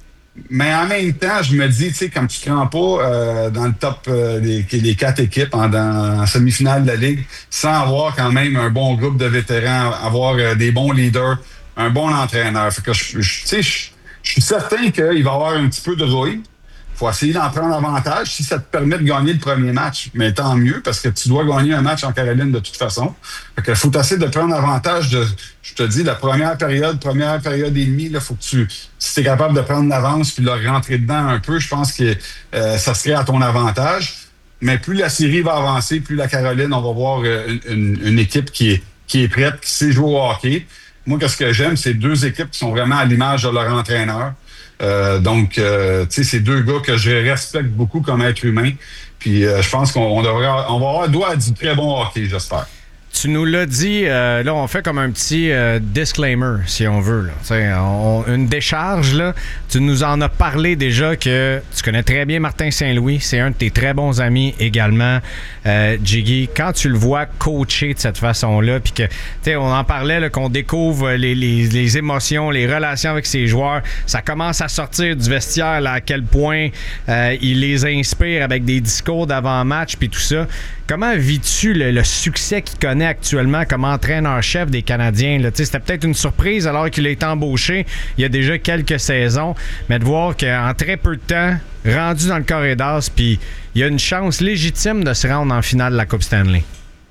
Mais en même temps, je me dis, tu sais, comme tu ne te rends pas euh, dans le top euh, des, des quatre équipes en, dans, en semi-finale de la Ligue, sans avoir quand même un bon groupe de vétérans, avoir euh, des bons leaders, un bon entraîneur. Fait que je, je, tu sais, je, je suis certain qu'il va y avoir un petit peu de rouille. Il faut essayer d'en prendre avantage si ça te permet de gagner le premier match. Mais tant mieux, parce que tu dois gagner un match en Caroline de toute façon. Fait que faut essayer de prendre avantage de, je te dis, la première période, première période et demie, il faut que tu, si tu es capable de prendre l'avance puis de leur rentrer dedans un peu, je pense que euh, ça serait à ton avantage. Mais plus la série va avancer, plus la Caroline, on va voir une, une, une équipe qui est, qui est prête, qui sait jouer au hockey. Moi, qu'est-ce que j'aime, c'est deux équipes qui sont vraiment à l'image de leur entraîneur. Euh, donc, euh, tu sais, c'est deux gars que je respecte beaucoup comme être humain. Puis, euh, je pense qu'on on devrait, on va avoir droit à du très bon hockey, j'espère. Tu nous l'as dit, euh, là, on fait comme un petit euh, disclaimer, si on veut. Là. On, une décharge, là. Tu nous en as parlé déjà que tu connais très bien Martin Saint-Louis. C'est un de tes très bons amis également, euh, Jiggy. Quand tu le vois coacher de cette façon-là, puis que, tu sais, on en parlait, là, qu'on découvre les, les, les émotions, les relations avec ses joueurs, ça commence à sortir du vestiaire, là, à quel point euh, il les inspire avec des discours d'avant-match, puis tout ça. Comment vis-tu le, le succès qu'il connaît actuellement comme entraîneur-chef des Canadiens? Là? C'était peut-être une surprise alors qu'il a été embauché il y a déjà quelques saisons, mais de voir qu'en très peu de temps, rendu dans le corridor, puis il y a une chance légitime de se rendre en finale de la Coupe Stanley.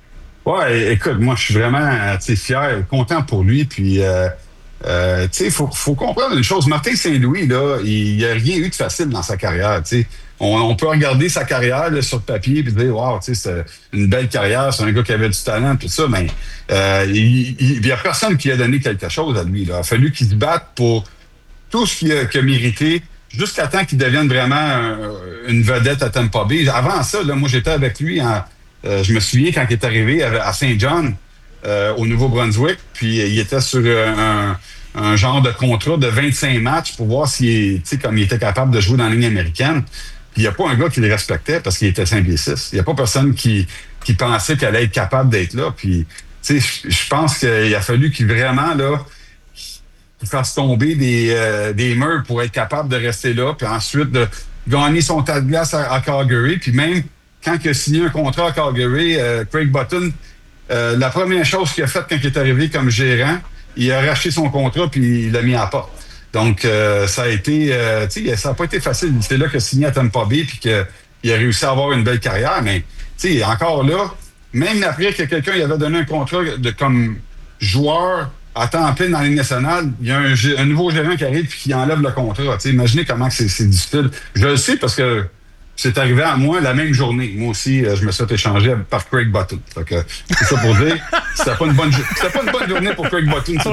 Ouais, écoute, moi je suis vraiment fier, content pour lui, puis euh, euh, tu sais, il faut, faut comprendre une chose. Martin Saint-Louis, là, il n'y a rien eu de facile dans sa carrière, tu sais. On, on peut regarder sa carrière là, sur le papier et dire, wow, tu sais, c'est une belle carrière, c'est un gars qui avait du talent, tout ça, mais euh, il n'y a personne qui a donné quelque chose à lui. Là. Il a fallu qu'il se batte pour tout ce qu'il a, qu'il a mérité jusqu'à temps qu'il devienne vraiment un, une vedette à Tampa Bay. Avant ça, là, moi, j'étais avec lui, en, euh, je me souviens quand il est arrivé à Saint John, euh, au Nouveau-Brunswick, puis il était sur un, un genre de contrat de vingt-cinq matchs pour voir s'il, tu sais, comme il était capable de jouer dans la ligne américaine. Il n'y a pas un gars qui le respectait parce qu'il était cinq pieds six. Il n'y a pas personne qui, qui pensait qu'elle allait être capable d'être là. Puis, tu sais, je pense qu'il a fallu qu'il vraiment, là, qu'il fasse tomber des, euh, des murs pour être capable de rester là. Puis ensuite, de gagner son tas de glace à, à Calgary. Puis même quand il a signé un contrat à Calgary, euh, Craig Button, euh, la première chose qu'il a faite quand il est arrivé comme gérant, il a racheté son contrat puis il l'a mis à la porte. Donc, euh, ça a été, euh, tu sais, ça n'a pas été facile. C'est là qu'il a signé à Tampa Bay puis qu'il a réussi à avoir une belle carrière. Mais, tu sais, encore là, même après que quelqu'un lui avait donné un contrat de, comme joueur à temps plein dans la Ligue nationale, il y a un, un nouveau gérant qui arrive et qui enlève le contrat. Tu sais, imaginez comment c'est, c'est difficile. Je le sais parce que c'est arrivé à moi la même journée. Moi aussi, je me suis fait échanger par Craig Button. Fait que, c'est ça pour dire, c'était pas une bonne, c'était pas une bonne journée pour Craig Button cette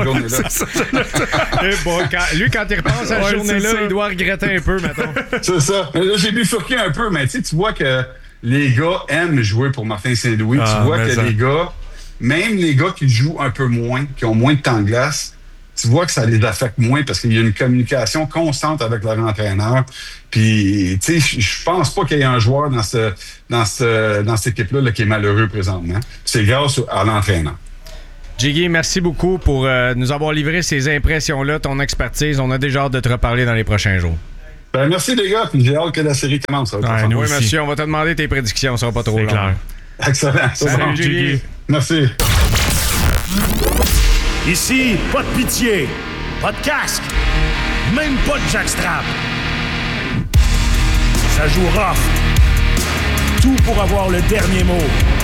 journée-là. bon, quand, lui, quand il repense à la ouais, journée-là, il doit regretter un peu, mettons. C'est ça. Là, j'ai bifurqué un peu, mais tu vois que les gars aiment jouer pour Martin Saint-Louis. Ah, tu vois que ça. les gars, même les gars qui jouent un peu moins, qui ont moins de temps de glace, tu vois que ça les affecte moins parce qu'il y a une communication constante avec leur entraîneur. Puis, tu sais, je pense pas qu'il y ait un joueur dans ce, dans ce, dans cette équipe-là là, qui est malheureux présentement. C'est grâce à l'entraîneur. Jiggy, merci beaucoup pour euh, nous avoir livré ces impressions-là, ton expertise. On a déjà hâte de te reparler dans les prochains jours. Ben, merci les gars, puis j'ai hâte que la série commence. Ça, ouais, nous oui, aussi. Monsieur, on va te demander tes prédictions, ça sera pas trop long. Clair. Excellent. Salut, Jiggy. Merci. Ici, pas de pitié, pas de casque, même pas de jackstrap. Ça joue rough. Tout pour avoir le dernier mot.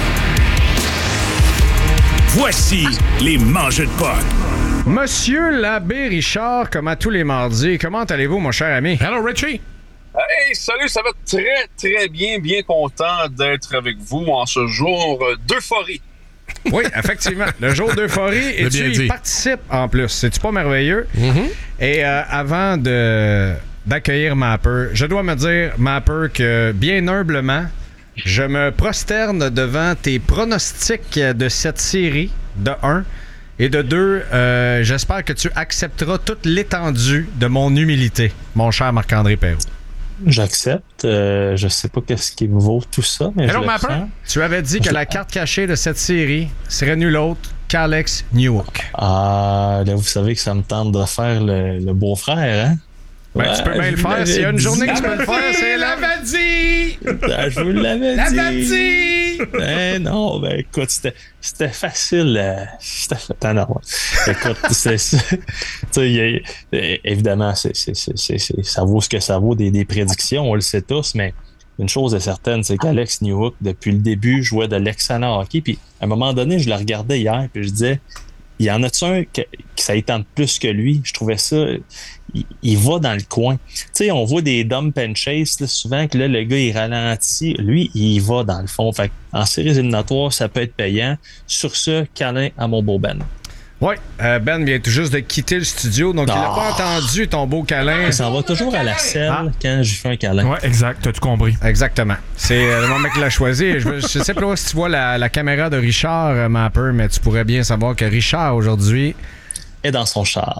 Voici les mangeux de puck. Monsieur l'abbé Richard, comme à tous les mardis, comment allez-vous, mon cher ami? Hello, Richie. Hey, salut, ça va très, très bien. Bien content d'être avec vous en ce jour d'euphorie. Oui, effectivement. Le jour d'euphorie, et tu y participes en plus. C'est-tu pas merveilleux? Mm-hmm. Et euh, avant de, d'accueillir Mapper, je dois me dire, Mapper, que bien humblement, je me prosterne devant tes pronostics de cette série, de un. Et de deux, euh, j'espère que tu accepteras toute l'étendue de mon humilité, mon cher Marc-André Perrault. J'accepte. Euh, je sais pas qu'est-ce qui me vaut tout ça, mais Hello, je le prends. Tu avais dit que la carte cachée de cette série serait nulle autre qu'Alex Newhook. Ah, là, vous savez que ça me tente de faire le, le beau-frère, hein? Ben, ouais, tu peux bien le faire. S'il y a une journée que tu peux le faire, c'est la dit! Je vous l'avais dit! L'avais dit! Ben non, ben écoute, c'était, c'était facile. Euh, c'était fait non, écoute, c'est, c'est, y a, évidemment, c'est, c'est, c'est, c'est, c'est, ça vaut ce que ça vaut des, des prédictions, on le sait tous, mais une chose est certaine, c'est qu'Alex Newhook, depuis le début, jouait de l'excellent hockey. Puis à un moment donné, je le regardais hier, puis je disais, il y en a-tu un que, que ça y tente plus que lui? Je trouvais ça... Il, il va dans le coin. Tu sais, on voit des dump and chase, là, souvent que là, le gars, il ralentit. Lui, il va dans le fond. Fait en séries éliminatoires, ça peut être payant. Sur ce, câlin à mon beau Ben. Oui, euh, Ben vient tout juste de quitter le studio, donc oh. il n'a pas entendu ton beau câlin. Il s'en va toujours à la selle ah. quand je fais un câlin. Oui, exact. T'as tout compris. Exactement. C'est euh, le mec qui l'a choisi. Je, je sais pas si tu vois la, la caméra de Richard, euh, Mapper, mais tu pourrais bien savoir que Richard, aujourd'hui... est dans son char.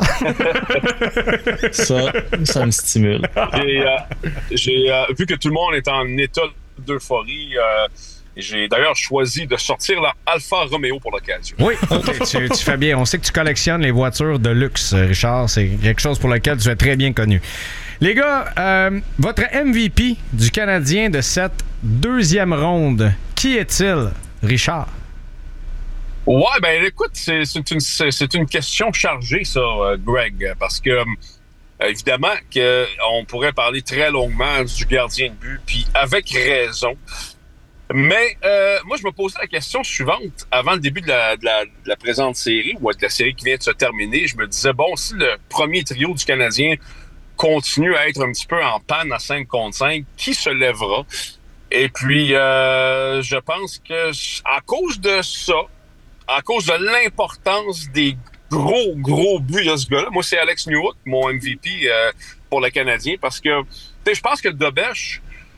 ça, ça me stimule. J'ai, euh, j'ai euh, vu que tout le monde est en état d'euphorie. Euh, J'ai d'ailleurs choisi de sortir la Alfa Romeo pour l'occasion. Oui, okay, tu, tu fais bien. On sait que tu collectionnes les voitures de luxe, Richard. C'est quelque chose pour lequel tu es très bien connu. Les gars, euh, votre M V P du Canadien de cette deuxième ronde, qui est-il, Richard? Ouais, ben écoute, c'est, c'est, une, c'est, c'est une question chargée, ça, Greg, parce que euh, évidemment qu'on pourrait parler très longuement du gardien de but, puis avec raison. Mais euh, moi, je me posais la question suivante. Avant le début de la, de, la, de la présente série, ou de la série qui vient de se terminer, je me disais, bon, si le premier trio du Canadien continue à être un petit peu en panne à cinq contre cinq, qui se lèvera? Et puis, euh, je pense que à cause de ça, à cause de l'importance des gros, gros buts de ce gars-là, moi, c'est Alex Newhook, mon M V P euh, pour le Canadien, parce que, tu sais, je pense que Dobeš,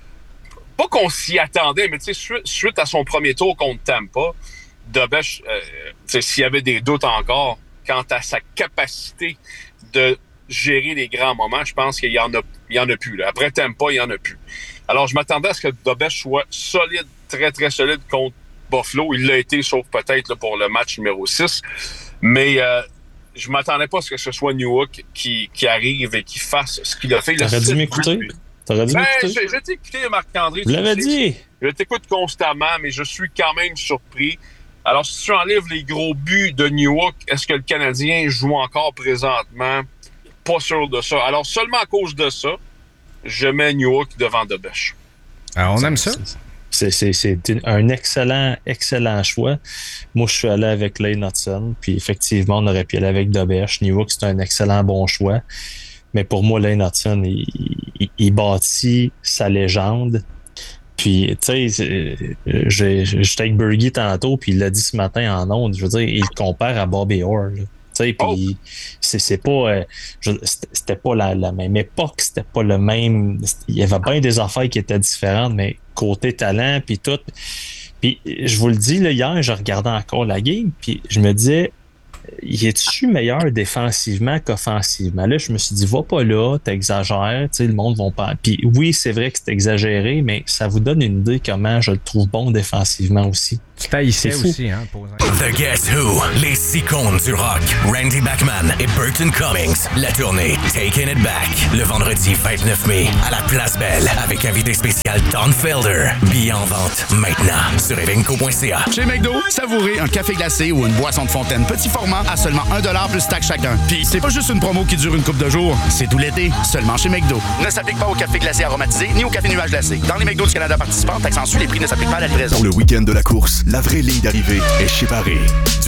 pas qu'on s'y attendait, mais tu sais, suite, suite à son premier tour contre Tampa, Dobeš, euh, tu sais, s'il y avait des doutes encore quant à sa capacité de gérer les grands moments, je pense qu'il y en a, il y en a plus. Là. Après Tampa, il y en a plus. Alors, je m'attendais à ce que Dobeš soit solide, très, très solide contre Buffalo. Il l'a été, sauf peut-être là, pour le match numéro six. Mais euh, je m'attendais pas à ce que ce soit Newhook qui, qui arrive et qui fasse ce qu'il a fait. T'aurais dû m'écouter. T'aurais dû ben, m'écouter. Je, je t'ai écouté, Marc-André. Vous l'avez dit. Je t'écoute constamment, mais je suis quand même surpris. Alors, si tu enlèves les gros buts de Newhook, est-ce que le Canadien joue encore présentement? Pas sûr de ça. Alors, seulement à cause de ça, je mets Newhook devant Dobeš. Alors, on aime ça? C'est, c'est, c'est un excellent, excellent choix. Moi, je suis allé avec Lane Hudson, puis effectivement, on aurait pu aller avec Dobeš. Newhook, c'est un excellent bon choix. Mais pour moi, Lane Hudson, il, il, il bâtit sa légende. Puis, tu sais, j'étais avec Bergie tantôt, puis il l'a dit ce matin en ondes. Je veux dire, il le compare à Bobby Orr. Tu sais, puis oh. c'est, c'est pas... Euh, je, c'était pas la, la même époque, c'était pas le même... Il y avait bien des affaires qui étaient différentes, mais côté talent, puis tout... Puis je vous le dis, là, hier, je regardais encore la game, puis je me disais, il est-tu meilleur défensivement qu'offensivement? Là, je me suis dit, va pas là, t'exagères, tu sais, le monde va pas. Puis oui, c'est vrai que c'est exagéré, mais ça vous donne une idée comment je le trouve bon défensivement aussi. Tu taillissais aussi, hein, pour The Guess Who, les icônes du rock, Randy Bachman et Burton Cummings. La tournée Taking It Back, le vendredi vingt-neuf mai, à la Place Belle, avec invité spécial Don Felder. Billets en vente maintenant sur evenco point c a. Chez McDo, savourez un café glacé ou une boisson de fontaine petit format à seulement un dollar plus taxe chacun. Puis c'est pas juste une promo qui dure une couple de jours, c'est tout l'été, seulement chez McDo. Ne s'applique pas au café glacé aromatisé ni au café nuage glacé. Dans les McDo du Canada participants, taxe en sus, les prix ne s'appliquent pas à la livraison. Pour le week-end de la course, la vraie ligne d'arrivée est chez Paris.